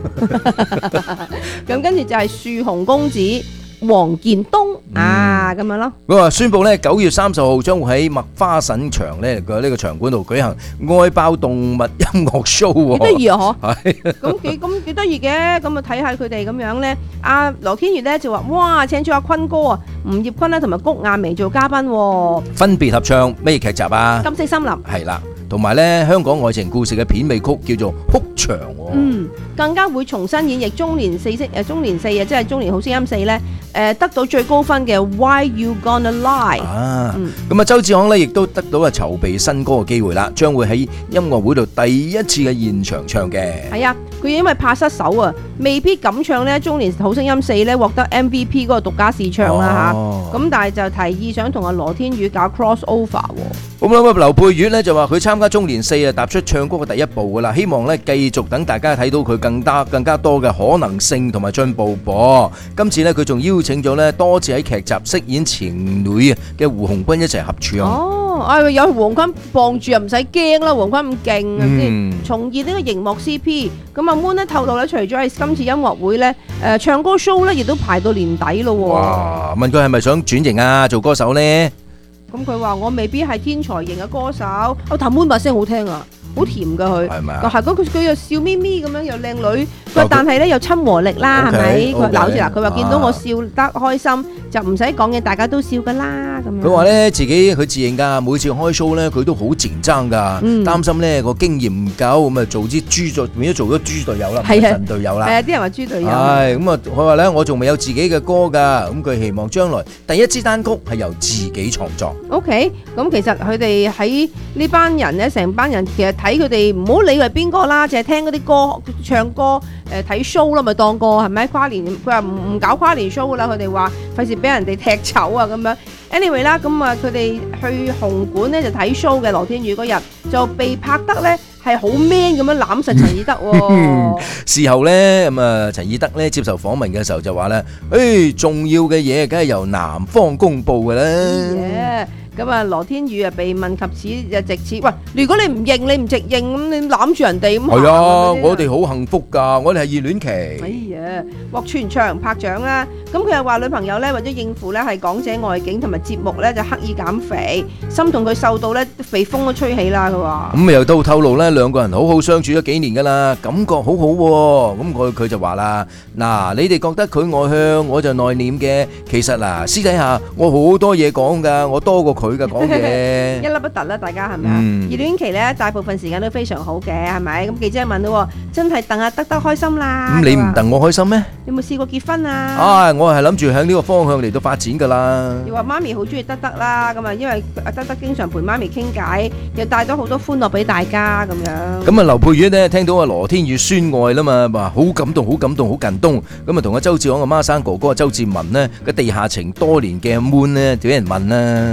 A: 咁跟住就係樹熊公子黃建東咁樣咯。
B: 佢話宣布咧9月30號將會喺麥花臣場咧嘅呢個場館度舉行愛爆動物音樂 show。幾得意啊！嗬，係咁幾得意嘅。咁啊睇下佢哋咁樣咧。阿羅天宇咧就話：哇，請咗阿坤哥啊，吳業坤咧同埋谷亞明做嘉賓，分別合唱咩劇集啊？金色森林係啦。同埋咧，香港愛情故事嘅片尾曲叫做《哭牆》。更加會重新演繹中年4啊，即係中年好聲音4咧，得到最高分嘅 Why You Gonna Lie。咁啊，周志康咧亦都得到啊籌備新歌嘅機會啦，將會喺音樂會度第一次嘅現場唱嘅。係啊，佢因為怕失手啊，未必敢唱咧中年好聲音4咧獲得 MVP 嗰個獨家試唱啦嚇。咁但係就提議想同阿羅天宇搞 cross over。咁啊，劉佩玥咧就話佢參加中年4啊，踏出唱歌嘅第一步噶啦，希望咧繼續等大家睇到佢更加多嘅可能性同埋進步噃。今次咧佢仲邀請咗咧多次喺劇集飾演情侶嘅胡鴻鈞一齊合唱。有胡鴻鈞傍住又唔使驚啦，胡鴻鈞咁勁啊！重現呢個熒幕 CP。咁阿 Moon 咧透露咧，除咗係今次音樂會咧，唱歌 show 咧亦都排到年底咯。哇！問佢係咪想轉型啊，做歌手咧？咁佢話我未必係天才型嘅歌手，譚 Moon 把聲好聽啊，好甜噶佢，係咁佢又笑咪咪咁樣又靚女，但係咧又親和力啦，係咪？佢嗱好似嗱，佢話見到我笑得開心，就唔使講嘅，大家都笑噶啦咁樣。佢話咧自己佢自認噶，每次開 show 咧佢都好競爭噶，擔心咧個經驗唔夠，咁啊做啲變咗做咗豬隊友啦，唔係神隊友啦。係啊，啲人話豬隊友。係咁啊，佢話咧我仲未有自己嘅歌噶，咁佢希望將來第一支單曲係由自己創作。OK， 咁其實佢哋喺呢班人咧，成班人其實睇佢哋唔好理佢係邊個啦，淨係聽嗰啲歌唱歌，睇 show 啦，咪當個係咪跨年？佢話唔搞跨年 show 噶啦，佢哋話費事俾人哋踢醜啊咁樣。Anyway 啦，咁啊佢哋去紅館咧就睇 show 嘅羅天宇嗰日就被拍得咧係好 man 咁樣攬實陳以德喎。事後咧咁啊陳以德咧接受訪問嘅時候就話咧，重要嘅嘢梗係由男方公佈嘅啦。咁啊，羅天宇啊被問及此就直指，喂，如果你唔認，你唔直認，咁你攬住人哋咁係啊！我哋好幸福㗎，我哋係熱戀期。哎呀，獲全場拍掌啦！咁佢又話女朋友咧為咗應付咧係港姐外景同埋節目咧就刻意減肥，心痛佢瘦到咧肥風都吹起啦！佢話咁又都透露咧兩個人好好相處咗幾年㗎啦，感覺好好喎。咁佢就話啦，嗱，你哋覺得佢外向，我就內斂嘅。其實嗱，私底下我好多嘢講㗎，我多過佢。佢嘅講嘢一粒不突啦，大家係咪啊？熱戀期咧，大部分時間都非常好嘅，係咪？咁記者問到，真係戥阿德德開心啦。咁你唔戥我開心咩？你有冇試過結婚啊？我係諗住向呢個方向嚟到發展噶啦。你話媽咪好中意德德啦，咁啊，因為阿德德經常陪媽咪傾偈，又帶咗好多歡樂俾大家咁樣。咁啊，劉佩玥咧聽到阿羅天宇宣愛啦嘛，話好感動，好感動，好近東。咁啊，同阿周志康嘅孖生哥哥周志文呢嘅地下情多年嘅 Moon呢，就有人問啦。喂，咁點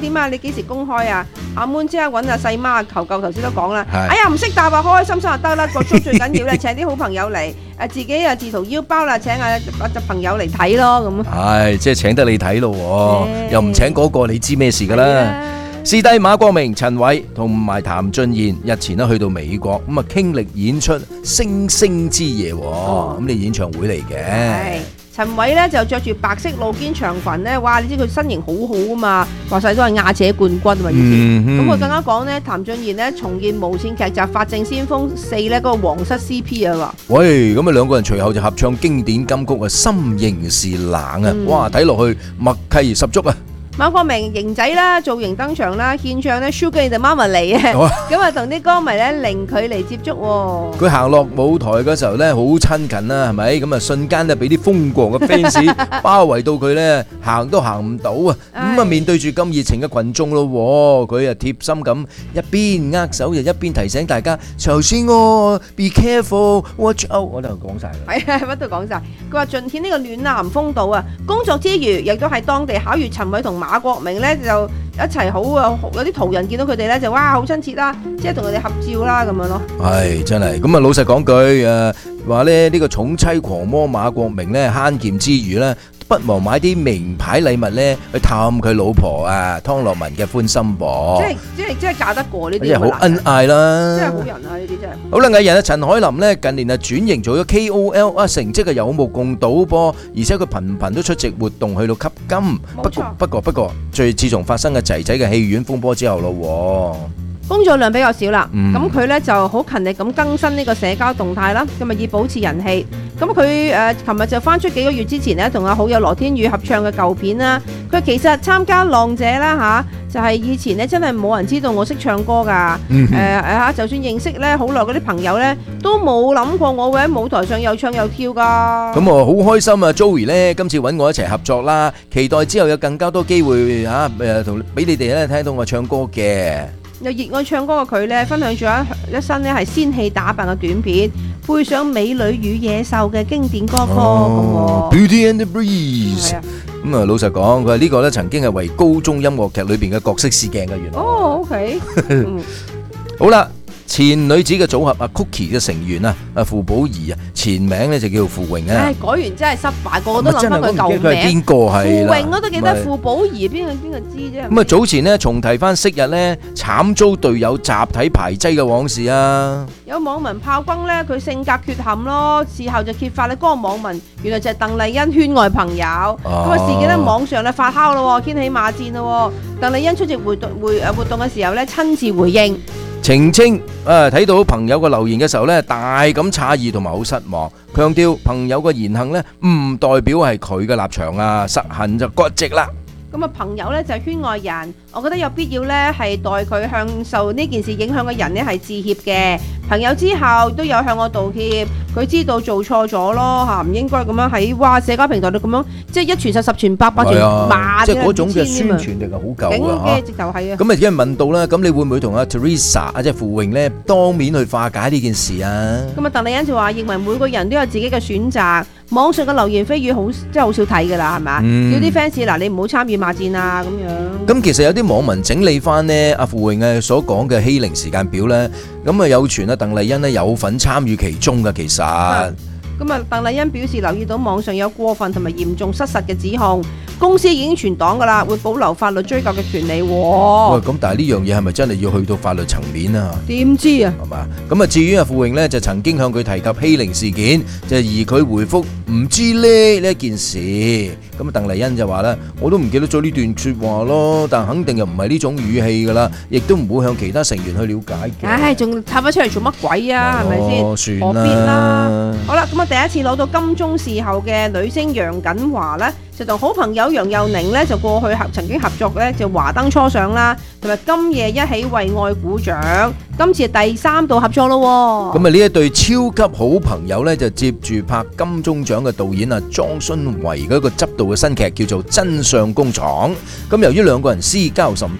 A: 點啊？你幾時公開啊？阿 moon 即刻揾阿細媽求救，頭先都講啦。哎呀，唔識答啊，開開心心就得啦。個 show 最緊要咧，請啲好朋友嚟，自己又自掏腰包啦，請阿隻朋友嚟睇咯咁。
B: 係，即係請得你睇咯，又唔請嗰個，你知咩事噶啦？師弟馬國明、陳偉同埋譚俊彥日前咧去到美國，咁啊傾力演出《星星之夜》咁你演唱會嚟嘅。
A: 陳偉咧就着住白色露肩長裙咧，哇！你知佢身形好好啊嘛，話晒都係亞姐冠軍啊嘛以前。咁佢更加講咧，譚俊彥咧重現無線劇集《法證先鋒4》咧嗰個皇室 CP 啊喎。
B: 喂，咁啊兩個人隨後就合唱經典金曲啊，《心仍是冷》啊，哇！睇落去默契十足啊！
A: 馬國明型仔啦，造型登場啦，獻唱咧《Sugar in the Marmalade》啊，咁啊同啲歌迷咧零距離接觸。
B: 佢行落舞台嗰時候咧，好親近啦，係咪？咁啊瞬間咧俾啲瘋狂嘅 fans 包圍到佢咧，行都行唔到啊！咁啊面對住咁熱情嘅群眾咯，佢啊貼心咁一邊握手就一邊提醒大家：頭先，be careful，watch out。我都講晒啦。
A: 係啊，乜都講晒。佢話盡顯呢個暖男風度啊！工作之餘，亦都喺當地巧遇陳偉同馬國明咧，就一齊好啊！有啲途人見到佢哋咧，就哇好親切啦，即係同佢哋合照啦咁樣咯。
B: 係真係咁啊！老實講句話咧呢個寵妻狂魔馬國明咧慳儉之餘咧，不忘買啲名牌禮物咧去探佢老婆啊湯洛雯嘅歡心噃。即係嫁得過呢啲，好恩愛啦！
A: 真係好人啊！呢啲真係。
B: 好啦，藝人啊陳凱琳咧近年啊轉型做咗 KOL 啊，成績啊有目共睹噃，而且佢頻頻都出席活動去到吸金。不過，自從發生嘅仔仔嘅戲院風波之後咯，
A: 工作量比較少啦，咁佢咧就好勤力咁更新呢個社交動態啦，咁啊以保持人氣。咁佢琴日就翻出幾個月之前咧，同阿好友羅天宇合唱嘅舊片啦。佢其實參加浪姐啦就係以前咧真係冇人知道我識唱歌㗎。就算認識咧好耐嗰啲朋友咧，都冇諗過我會喺舞台上又唱又跳㗎。
B: 咁我好開心啊 Joey 咧今次揾我一齊合作啦，期待之後有更加多機會同俾你哋咧聽到我唱歌嘅。
A: 又熱愛唱歌嘅佢咧，分享咗一身咧係仙氣打扮嘅短片，配上美女與野獸嘅經典歌曲。
B: Beauty and the Breeze。咁啊，老實講，佢話呢個咧曾經係為高中音樂劇裏邊嘅角色試鏡嘅原來。
A: OK。
B: 好啦。前女子嘅組合Cookie 嘅成員啊，傅寶儀啊，前名咧就叫傅穎啊。
A: 改完真係失敗，個個都諗翻佢舊名。
B: 佢係邊個係啦？
A: 傅穎我都記得，傅寶儀邊個知啫？
B: 咁啊，早前呢重提翻昔日咧慘遭隊友集體排擠嘅往事啊。
A: 有網民炮轟咧佢性格缺陷咯，事後就揭發咧嗰個網民原來就係鄧麗欣圈外朋友。咁啊事件咧網上咧發酵咯，掀起罵戰咯。鄧麗欣出席活動嘅時候咧親自回應。
B: 澄清睇到朋友嘅留言嘅時候咧，大咁詫異同埋好失望，強調朋友嘅言行咧唔代表係佢嘅立場啊，實行就割席啦。
A: 咁啊，朋友咧就係圈外人，我覺得有必要咧係代佢向受呢件事影響嘅人咧係致歉嘅。朋友之後都有向我道歉，佢知道做錯咗咯嚇，唔應該咁樣喺社交平台度咁樣，即係一傳十，十傳百，百傳萬，
B: 即係嗰種嘅宣傳力係好夠嘅
A: 直頭係啊！
B: 咁啊，有人問到啦，咁你會唔會同阿 Teresa 即係傅穎咧當面去化解呢件事啊？
A: 咁啊，鄧麗欣就話認為每個人都有自己嘅選擇，網上嘅流言蜚語好即係好少睇㗎啦，係咪？叫啲 fans 嗱，你唔好參與罵戰啊咁樣。
B: 咁其實有啲網民整理翻呢阿傅穎嘅所講嘅欺凌時間表咧，咁啊有傳啊鄧麗欣咧有份參與其中嘅，其實。
A: 咁啊，鄧麗欣表示留意到網上有過分同埋嚴重失實嘅指控，公司已經存檔㗎啦，會保留法律追究嘅權利。喂，
B: 咁但係呢樣嘢係咪真係要去到法律層面啊？
A: 點知啊？
B: 係嘛？咁啊，至於阿傅穎呢，就曾經向佢提及欺凌事件，就而佢回覆唔知呢一件事。咁啊，鄧麗欣就話咧，我都唔記得咗呢段説話咯，但肯定又唔係呢種語氣㗎啦，亦都唔會向其他成員去了解嘅。
A: 唉，仲插翻出嚟做乜鬼啊？係咪先？何必啦？好啦，咁啊，第一次攞到金鐘視后嘅女星楊謹華咧，就同好朋友楊佑寧咧就過去曾經合作咧，就華燈初上啦，同埋今夜一起為愛鼓掌。今次係第3度合作咯。
B: 咁啊，呢一對超級好朋友咧，就接住拍金鐘獎嘅導演啊莊洵維嗰個執導嘅新劇叫做《真相工廠》。咁由於兩個人私交甚篤，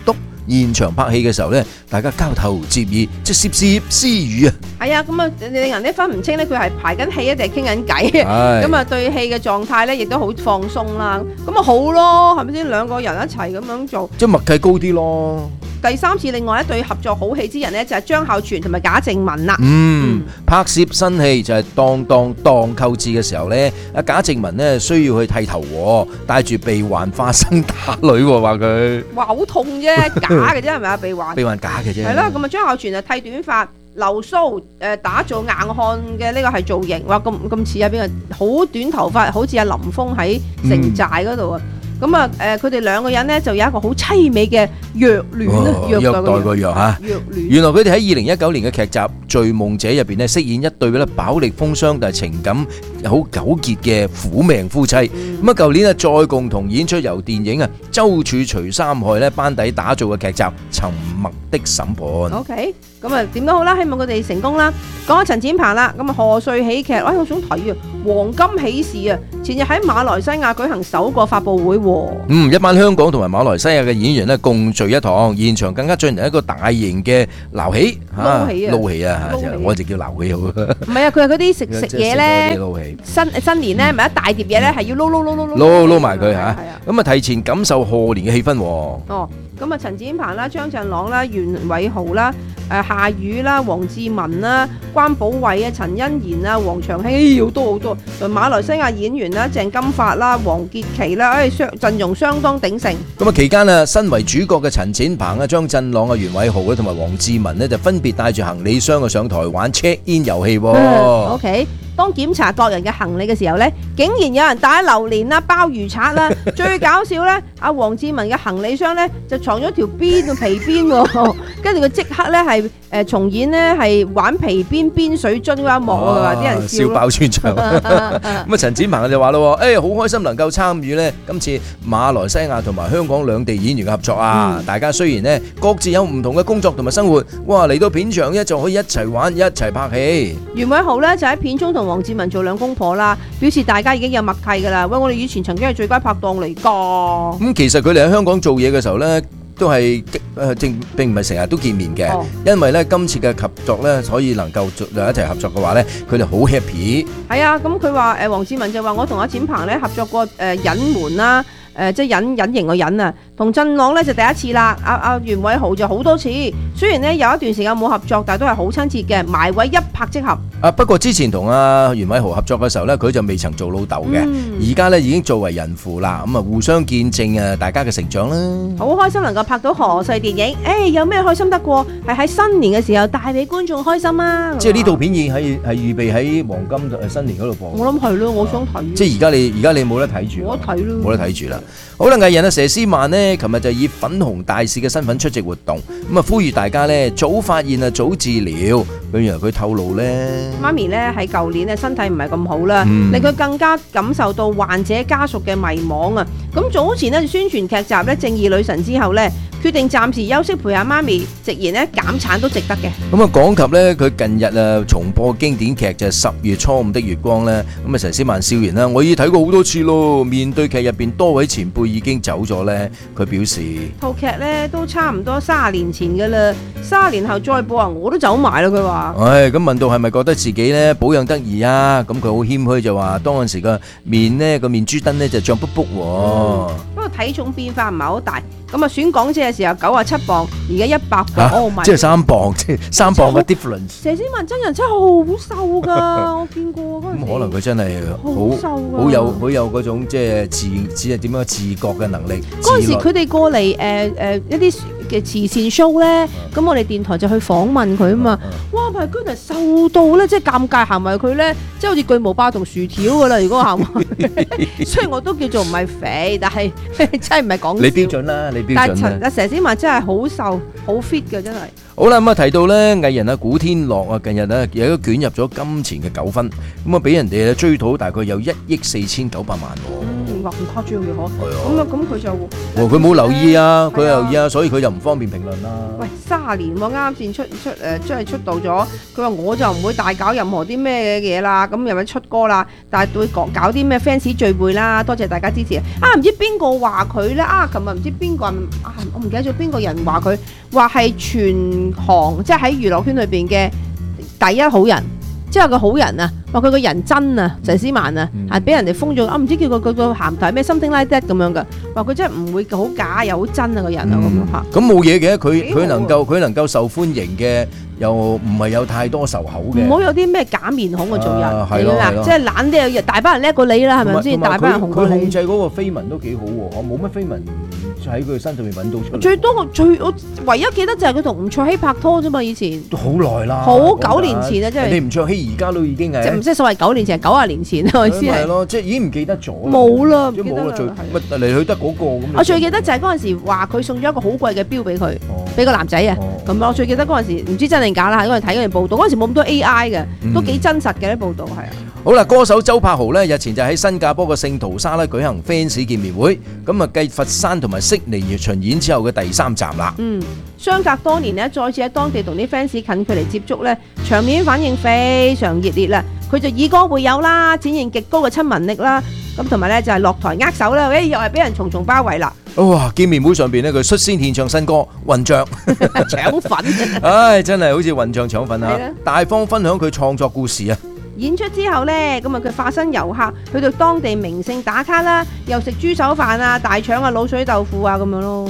B: 現場拍戲嘅時候咧，大家交頭接耳，即係竊竊私語啊。
A: 係啊，咁啊，令人咧分唔清咧，佢係排緊戲定係傾緊偈。咁啊，對戲嘅狀態咧，亦都好放鬆啦。咁啊好咯，係咪先？兩個人一齊咁樣做，
B: 即係默契高啲咯。
A: 第三次另外一對合作好戲之人呢，就係張孝全同埋賈靜雯啦。
B: 拍攝新戲就係當購置嘅時候呢，阿賈靜雯呢需要去剃頭，帶住鼻環化身打女，話佢
A: 話好痛啫，假嘅啫，係咪啊？鼻環
B: 假嘅啫。
A: 係啦，咁啊張孝全就剃短髮、留鬚，打造硬漢嘅呢個係造型，哇咁似啊邊個？好短頭髮，好似阿林峰喺城寨嗰度啊。咁啊，佢哋兩個人呢，就有一個好凄美嘅虐戀啊，
B: 虐待個虐嚇。原來佢哋喺2019年嘅劇集《罪夢者》入邊呢，飾演一對咧飽歷風霜但係情感好糾結嘅苦命夫妻。咁啊，舊年啊再共同演出由電影啊周處除三害咧班底打造嘅劇集《沉默的審判》。
A: OK，咁啊點都好啦，希望佢哋成功啦。講下陳展鵬啦，咁啊賀歲喜劇，我想睇啊，黃金喜事啊，前日喺馬來西亞舉行首個發佈會。
B: 一班香港同埋馬來西亞嘅演員咧共聚一堂，現場更加進行一個大型嘅撈戲啊！我就叫撈戲好。
A: 唔係啊，佢係嗰啲食嘢咧，新年咧咪一大碟嘢咧係要
B: 撈埋佢嚇。咁啊提前感受賀年嘅氣氛喎。
A: 哦，咁啊陳展鵬啦、張振朗啦、袁偉豪啦、夏雨啦、黃志文啦、關寶慧啊、陳欣賢啊、黃長興，好多。同馬來西亞演員啦、鄭金發啦、黃傑琪啦，陣容相當鼎盛。
B: 咁啊期間啊，身為主角嘅陳展鵬啊、張振朗啊、袁偉豪同埋黃志文呢，就分別帶住行李箱上台玩 check in 遊戲。
A: OK。當檢查各人嘅行李嘅時候呢，竟然有人帶榴蓮啦、鮑魚刷啦，最搞笑呢，阿黃志文嘅行李箱呢，就藏咗條邊個皮鞭喎，跟住佢即刻呢係重演呢係玩皮鞭鞭水樽嗰一幕啊！啲人
B: 笑爆全場。咁啊陳展鵬就話咯，好開心能夠參與呢今次馬來西亞同埋香港兩地演員嘅合作啊！大家雖然呢各自有唔同嘅工作同埋生活，哇嚟到片場呢就可以一齊玩一齊拍戲。
A: 袁偉豪呢，就喺片中同黃志文做兩公婆啦，表示大家已經有默契噶啦。喂，我哋以前曾經係最佳拍檔嚟噶。
B: 咁其實佢哋喺香港做嘢嘅時候呢，都係並唔係成日都見面嘅，因為呢今次嘅合作呢，所以能夠一齊合作嘅話呢，佢哋好 happy。
A: 係啊，咁佢話黃志文就話我同阿展鵬呢合作過隱瞞啦。即係隱形個隱啊，同振朗咧就第一次啦。阿袁偉豪就好多次，雖然咧有一段時間冇合作，但係都係好親切嘅，埋位一拍即合。
B: 不過之前同阿袁偉豪合作嘅時候咧，佢就未曾做老豆嘅，而家咧已經作為人父啦。咁啊，互相見證啊，大家嘅成長啦。
A: 好開心能夠拍到賀歲電影，有咩開心得過係喺新年嘅時候帶俾觀眾開心啊！
B: 即係呢套片已經係預備喺黃金新年嗰度播。
A: 我諗係咯，我想睇。
B: 即係而家你冇得睇住。
A: 我睇咯，
B: 冇得睇住啦。好啦，藝人啊佘詩曼呢，琴日就以粉紅大使嘅身份出席活動，咁啊呼籲大家呢早發現啊早治療。原來佢透露呢，
A: 媽咪呢喺舊年呢身體唔係咁好啦，令佢更加感受到患者家屬嘅迷惘啊。咁早前呢宣傳劇集呢《正義女神》之後呢，決定暫時休息陪下媽咪，直言呢減產都值得嘅。
B: 咁啊講及呢，佢近日啊重播經典劇就係10月初5的月光呢。咁啊佘詩曼笑言啦，我已睇過好多次咯。面對劇入邊多位前輩已經走咗呢，佢表示
A: 套劇呢都差唔多30年前噶啦，30年後再播啊，我都走埋啦。佢話。
B: 咁問到係咪覺得自己呢保養得宜啊？咁佢好謙虛就話，當陣時個面呢個面珠燈呢就脹卜卜喎。
A: 不過體重變化唔係好大。咁啊選港姐嘅時候97磅，而家100磅，
B: 即係3磅，即係3磅嘅 difference。
A: 佘詩曼真人真係好瘦噶，我見過嗰陣時。
B: 咁可能佢真係好有嗰種即係點樣自覺嘅能力。
A: 嗰陣時佢哋過嚟一啲嘅慈善 show 咧，咁我哋電台就去訪問佢啊嘛。哇！佢居然瘦到咧，即係尷尬行埋佢咧，即係好似巨無霸同薯條噶啦。如果行埋，雖然我都叫做唔係肥，但係真係唔係講笑。
B: 你標準啦，你標準啦。
A: 但係佘詩曼真係好瘦，好 fit 嘅真係。
B: 好啦，咁啊提到咧藝人啊古天樂啊，近日咧亦都捲入咗金錢嘅糾紛，咁啊俾人哋追討大概有1億4900萬喎。
A: 話咁誇張嘅嗬，咁佢就
B: 佢冇留意啊，佢留意啊，所以佢就唔方便評論啦。
A: 喂，30年喎，啱先即係出道咗，佢話我就唔會大搞任何啲咩嘢啦，咁又咪出歌啦，但係會搞啲咩 fans 聚會啦，多謝大家支持啊！唔知邊個話佢咧啊？琴日唔知邊個我唔記得咗邊個人話佢話係全行即係喺娛樂圈裏邊嘅第一好人。即係個好人啊，話佢個人真啊，陳思曼啊，係俾人哋封咗唔知叫佢個鹹題咩 something like that 咁樣噶，話佢真係唔會好假又好真啊個人啊咁樣嚇。
B: 咁冇嘢嘅，佢能夠受歡迎嘅，又唔係有太多仇口嘅。
A: 唔好有啲咩假面孔嘅做人，
B: 係啦，
A: 即係懶啲，大班人叻過你啦，係咪先？大班人紅過你。
B: 佢控制嗰個緋聞都幾好喎，我冇乜緋聞喺佢身上面揾到出嚟。
A: 最多我唯一記得就係佢同吳卓羲拍拖啫嘛，以前。
B: 都好耐啦。
A: 好9年前啊，真係。
B: 你吳卓羲而家都已經係。
A: 即係所謂9年前，90年前我意思係。
B: 係咯，即係已經唔記得咗。
A: 冇啦，
B: 冇啦，乜嚟去得嗰個咁。
A: 我最記得就係嗰陣時話佢送咗一個好貴嘅錶俾佢，俾個男仔啊。咁我最記得嗰陣時唔知真定假啦，嗰陣睇嗰段報道，嗰陣時冇咁多 AI 嘅，都幾真實嘅啲報道係啊。
B: 好啦，歌手周柏豪咧日前就喺新加坡嘅聖淘沙咧舉行 fans 見面會，咁啊繼佛山同埋悉尼巡演之後嘅第3站啦。
A: 相隔多年咧，再次喺當地同啲 fans 近距離接觸咧，場面反應非常熱烈啦。佢就以歌會友啦，展現極高嘅親民力啦，咁同埋咧就係落台握手啦，又係俾人重重包圍啦。
B: 哇！見面會上邊咧，佢率先獻唱新歌《混帳》，
A: 搶粉。
B: 唉，真係好似混帳搶粉啊！大方分享佢創作故事啊！
A: 演出之後呢，咁啊佢化身遊客去到當地名勝打卡啦，又食豬手飯啊、大腸啊、滷水豆腐啊咁樣咯。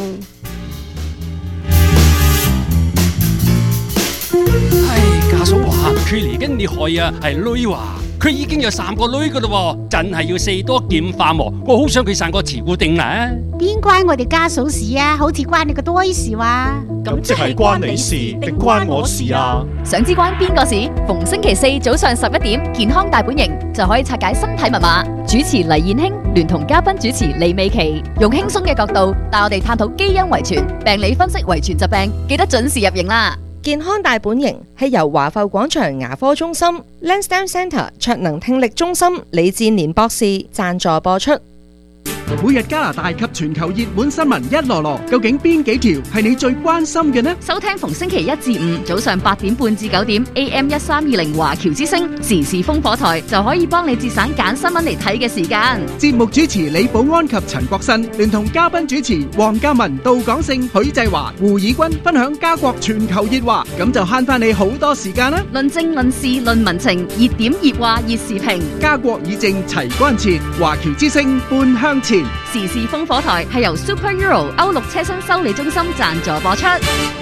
N: 家嫂話佢嚟緊你害啊，係女話佢已經有3個女噶啦，真係要4多劍化喎。我好想佢生個慈固定啦。
O: 邊關我哋家嫂事啊？好似關你個多事話。
P: 咁即係關你事定關我事啊？
Q: 想知關邊個事？逢星期4早上11點，健康大本營就可以拆解身體密碼。主持黎燕卿聯同嘉賓主持李美琪，用輕鬆嘅角度帶我哋探討基因遺傳、病理分析遺傳疾病，記得準時入營啦！
I: 健康大本營係由華埠廣場牙科中心、Lansdowne Centre 卓能聽力中心李志年博士贊助播出。
R: 每日加拿大及全球熱門新聞一籮籮，究竟邊幾條係你最關心嘅呢？
Q: 收聽逢星期1至5早上8點半至9點 AM1320華僑之聲時事烽火台就可以幫你節省揀新聞嚟睇嘅時間。
R: 節目主持李寶安及陳國新，聯同嘉賓主持黃嘉文、杜港勝、許濟華、胡以軍分享家國全球熱話，咁就慳翻你好多時間啦！
Q: 論政論事論民情，熱點熱話熱時評，
R: 家國以正齊關切，華僑之聲半向前。
Q: 時事烽火台係由 Super Euro 歐陸車身修理中心贊助播出。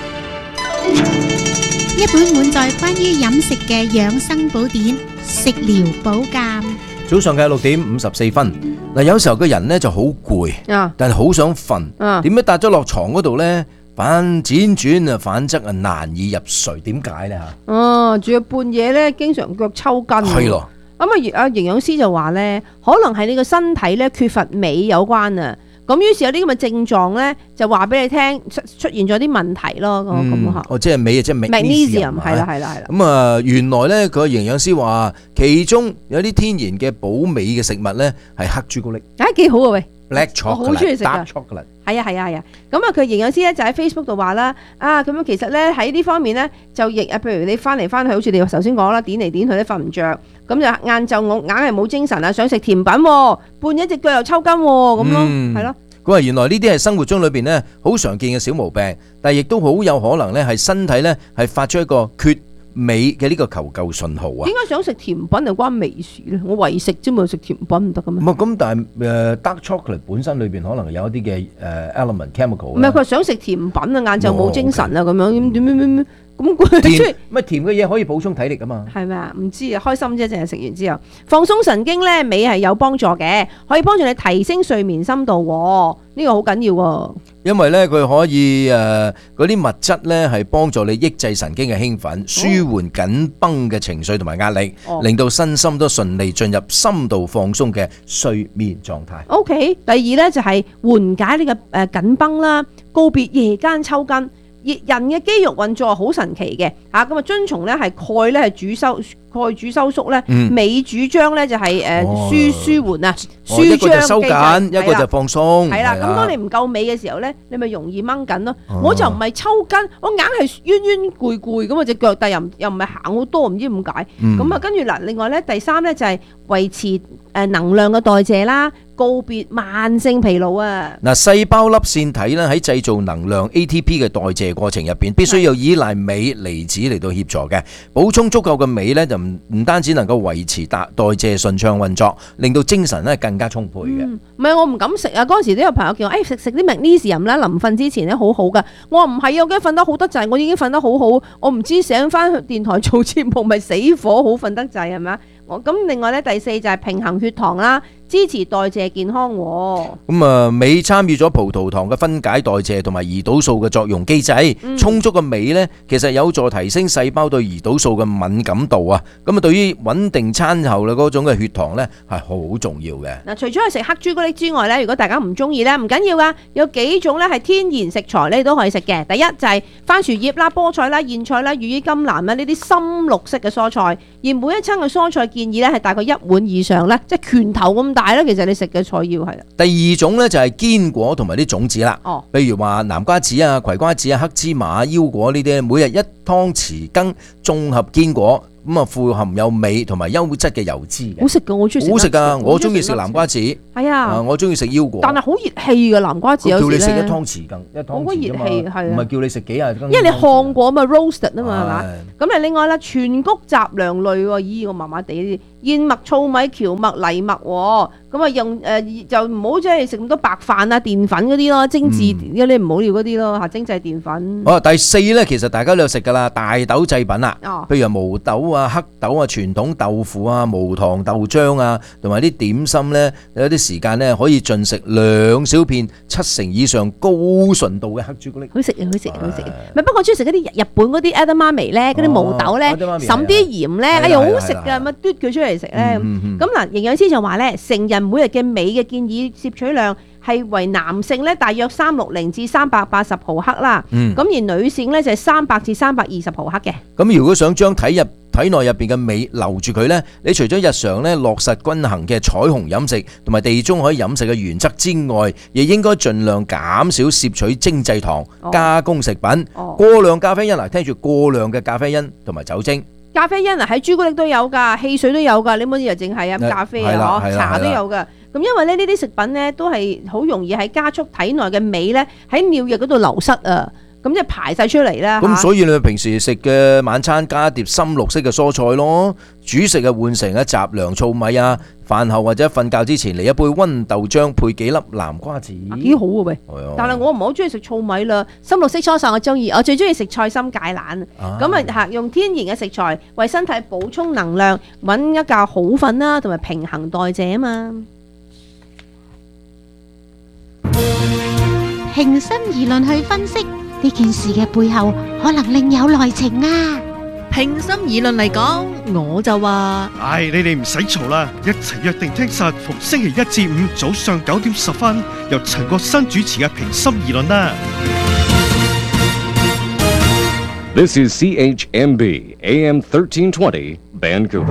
O: 一本滿載關於飲食嘅養生寶典，食療保鑑。
B: 早上嘅6點54分，嗱，有時候個人咧就好攰，但係好想瞓，點樣搭咗落床嗰度咧，反輾轉啊，反側啊，難以入睡，點解咧吓？
A: 仲要半夜咧，經常腳抽筋。
B: 係咯。咁
A: 啊，營養師就話咧，可能係你個身體咧缺乏鎂有關啊。咁於是有啲咁嘅症狀咧，就話俾你聽出現咗啲問題咯。咁嚇。
B: 即係鎂啊，即係 magnesium
A: 係啦。
B: 咁啊，原來咧個營養師話，其中有啲天然嘅補鎂嘅食物咧係黑朱古力。
A: 幾好啊喂！
B: Black chocolate，
A: 我好中意食㗎。係啊。咁啊，佢營養師咧就喺 Facebook 度話啦，咁樣其實咧喺呢方面咧就亦譬如你翻嚟翻去，好似你頭先講啦，點嚟點去都瞓唔着，咁就晏晝我硬係冇精神啊，想食甜品，半夜隻腳又抽筋咁咯，係咯。
B: 佢話原來呢啲係生活中裏邊咧好常見嘅小毛病，但係亦都好有可能咧係身體咧係發出一個缺鎂嘅呢個求救信號啊！
A: 點解想食甜品又關鎂事咧？我為食啫嘛，食甜品唔得噶咩？
B: 唔係咁，但係dark chocolate 本身裏邊可能有一啲嘅element chemical。唔
A: 係佢話想食甜品啊，晏晝冇精神啊，咁樣點咁
B: 甜乜甜嘅嘢可以補充體力啊嘛？係
A: 咪啊？唔知啊，開心啫，淨係食完之後放鬆神經咧，鎂係有幫助嘅，可以幫助你提升睡眠深度，呢個好緊要喎。
B: 因為咧佢可以嗰啲物質咧係幫助你抑制神經嘅興奮，舒緩緊繃嘅情緒同埋壓力，令到身心都順利進入深度放鬆嘅睡眠狀態。
A: OK， 第二咧就係緩解你嘅緊繃啦，告別夜間抽筋。 人嘅肌肉運作好神奇嘅嚇，咁啊遵從咧係鈣咧係鈣主收縮咧，鎂主張咧就係舒緩啊，舒張
B: 一個就收緊，一個就放鬆。
A: 係啦，咁當你唔夠鎂嘅時候咧，你咪容易掹緊咯。我就唔係抽筋，我硬係冤冤攰攰咁啊隻腳，但又唔係行好多，唔知點解。咁啊跟住嗱，另外咧第三咧就係維持能量嘅代謝啦，告別慢性疲勞啊。
B: 嗱，細胞粒線體咧喺製造能量 ATP 嘅代謝過程入邊，必須要依賴鎂離子嚟到協助嘅。補充足夠嘅鎂咧，就唔單止能夠維持代謝順暢運作，令到精神咧更加充沛嘅。
A: 唔係我唔敢食啊！嗰陣時都有朋友叫我食啲 magnesium 啦，臨瞓之前咧好好噶。我話唔係啊，我驚瞓得好得滯，我已經瞓得好好，我唔知醒翻去電台做節目咪死火好瞓得滯係咪啊？咁另外咧第四就係平衡血糖啦，支持代謝健康。
B: 咁啊，鎂參與咗葡萄糖嘅分解代謝同埋胰島素嘅作用機制。充足嘅鎂咧，其實有助提升細胞對胰島素嘅敏感度啊。咁啊，對於穩定餐後嘅嗰種嘅血糖咧，係好重要嘅。
A: 嗱，除咗係食黑朱古力之外咧，如果大家唔中意咧，唔緊要噶，有幾種咧係天然食材咧都可以食嘅。第一就係番薯葉啦、菠菜啦、莧菜啦、羽衣甘藍啦呢啲深綠色嘅蔬菜，而每一餐嘅蔬菜建議咧係大概1碗以上咧，即係拳頭咁大啦。其實你食嘅菜要係啦。
B: 第二種咧就係堅果同埋啲種子啦，譬如話南瓜子啊、葵瓜子啊、黑芝麻、腰果呢啲，每日1湯匙羹綜合堅果。咁啊，富含有鎂同埋優質嘅油脂嘅，
A: 好食噶，我中意食。
B: 好食噶，我中意食南瓜子。
A: 係啊，
B: 我中意食腰果。
A: 但係好熱氣嘅南瓜子有時咧。
B: 叫你食1湯匙羹，1湯匙啫嘛。好熱氣係。唔係叫你食幾廿羹。
A: 因為你烘過嘛 roasted 啊嘛，係嘛？咁啊，另外啦，全穀雜糧類喎，咦，我麻麻地呢啲燕麥、糙米、蕎麥、藜麥喎，咁啊用就唔好即係食咁多白飯啊、澱粉嗰啲咯，精緻嗰啲唔好要嗰啲咯嚇，精製澱粉。
B: 好，第四咧，其實大家都有食噶啦，大豆製品啦，譬如毛豆啊、黑豆啊、傳統豆腐啊、無糖豆漿啊，同埋啲點心咧，有啲時間咧可以進食2小片7成以上高純度嘅黑朱古力。
A: 好食啊！好食，好食。咪不過我中意食嗰啲日本嗰啲 edamame 咧，嗰啲毛豆咧，滲啲鹽咧，哎呀好食㗎，咪嘟佢出嚟食咧。咁嗱，營養師就話咧，成人每日嘅鎂嘅建議攝取量係為男性咧大約360至380毫克啦，咁而女性咧就係300至320毫克嘅。
B: 咁如果想將體內入邊嘅鎂留住佢呢，你除咗日常咧落實均衡嘅彩虹飲食同埋地中海飲食嘅原則之外，亦應該盡量減少攝取精製糖、加工食品、過量咖啡因啊！聽住過量嘅咖啡因同埋酒精。
A: 咖啡因啊，喺朱古力都有㗎，汽水都有㗎，你唔好以為淨係飲咖啡啊，茶都有㗎。咁因為咧呢啲食品咧都係好容易喺加速體內嘅鎂咧喺尿液嗰度流失啊。咁即係排晒出嚟啦。
B: 咁所以你咪平時食嘅晚餐加碟深綠色嘅蔬菜咯，主食啊換成雜糧糙米啊，飯後或者瞓覺之前嚟一杯溫豆漿配幾粒南瓜子，
A: 幾好啊喂！但係我唔係好中意食糙米啦，深綠色蔬菜我中意，我最中意食菜心芥蘭。咁啊用天然嘅食材為身體補充能量，揾一覺好瞓啦，同埋平衡代謝啊嘛。
O: 平心而論去分析呢件事嘅背後，可能另有內情啊！
M: 平心而論嚟講，我就話：
P: 唉，你哋唔使嘈啦，一齊約定聽實，逢星期1至5早上9點10分，由陳國新主持嘅平心而論啦。
J: This is CHMB AM 1320 Vancouver。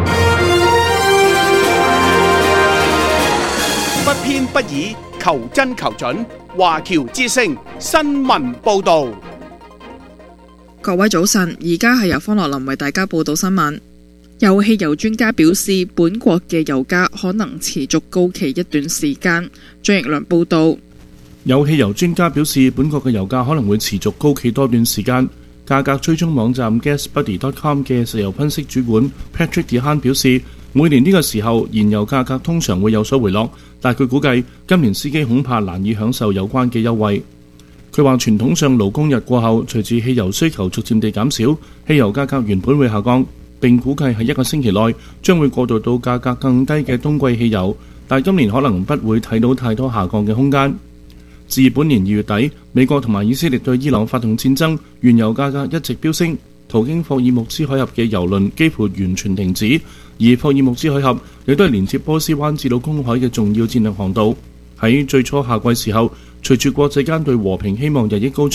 C: 不偏不倚，求真求準，華僑之聲新聞報導。
K: 各位早晨，而家係由方樂林為大家報道新聞。有汽油專家表示，本國嘅油價可能持續高企一段時間。張奕良報道。
L: 有汽油專家表示，本國嘅油價可能會持續高企多段時間。價格追蹤網站 GasBuddy.com 嘅石油分析主管 Patrick DeHaan 表示，每年呢個時候燃油價格通常會有所回落，但佢估計今年司機恐怕難以享受有關嘅優惠。佢話傳統上勞工日過後，隨住汽油需求逐漸地減少，汽油價格原本會下降，並估計喺1個星期內將會過渡到價格更低嘅冬季汽油，但今年可能不會睇到太多下降嘅空間。自本年2月底，美國同埋以色列對伊朗發動戰爭，原油價格一直飆升，途經霍爾木茲海峽嘅油輪幾乎完全停止，而霍爾木茲海峽亦都係連接波斯灣至到公海嘅重要戰略航道。喺最初夏季時候，隨住國際間對和平希望日益高漲，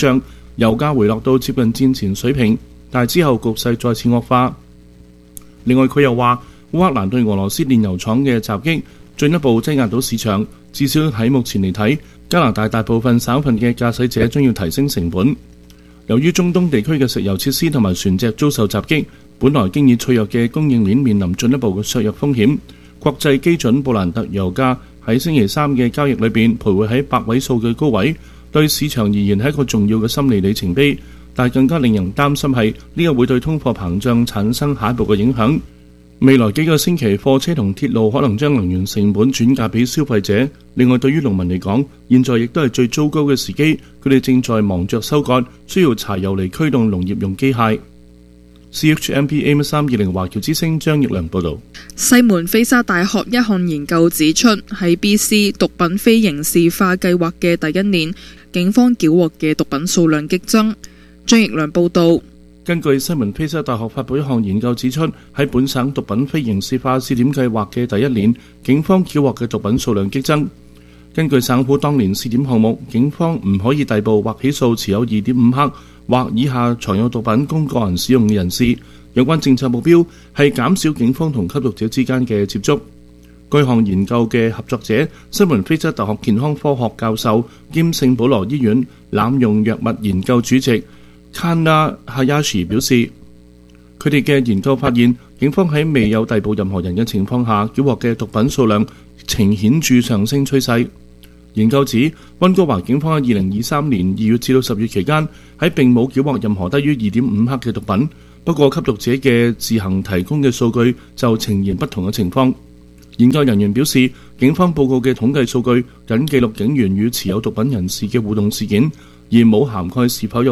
L: 油價回落到接近戰前水平，但係之後局勢再次惡化。另外佢又話，烏克蘭對俄羅斯煉油廠嘅襲擊進一步擠壓到市場，至少喺目前嚟睇，加拿大大部分省份嘅駕駛者將要提升成本。由於中東地區嘅石油設施同埋船隻遭受襲擊，本來經已脆弱嘅供應鏈面臨進一步嘅削弱風險。國際基準布蘭特油價喺星期三嘅交易裏邊徘徊喺百位數嘅高位，對市場而言係一個重要嘅心理里程碑。但更加令人擔心係呢個會對通貨膨脹產生下一步嘅影響。未來幾個星期，貨車同鐵路可能將能源成本轉嫁俾消費者。另外，對於農民嚟講，現在亦都係最糟糕嘅時機，佢哋正在忙着收割，需要柴油嚟驅動農業用機械。CHMP AM320 華僑之聲張奕良報導。
K: 西門菲沙大學一項研究指出，喺 BC 毒品非刑事化計劃嘅第一年，警方繳獲嘅毒品數量激增。張奕良報導。
L: 根據西門菲沙大學發布一項研究指出，喺本省毒品非刑事化試點計劃嘅第一年，警方繳獲嘅毒品數量激增。根據省府當年試點項目，警方唔可以逮捕或起訴持有 2.5 克或以下藏有毒品供個人使用嘅人士。有關政策目標係減少警方同吸毒者之間嘅接觸。該項研究嘅合作者，西門菲沙大學健康科學教授兼聖保羅醫院濫用藥物研究主席Kana Hayashi 表示，佢哋嘅研究發現，警方喺未有逮捕任何人嘅情況下，繳獲嘅毒品數量呈顯著上升趨勢。研究指，溫哥華警方喺2023年2月至到10月期間，喺並冇繳獲任何低於 2.5 克嘅毒品。不過，吸毒者嘅自行提供嘅數據就呈現不同嘅情況。研究人員表示，警方報告嘅統計數據僅記錄警員與持有毒品人士嘅互動事件，而冇涵蓋是否有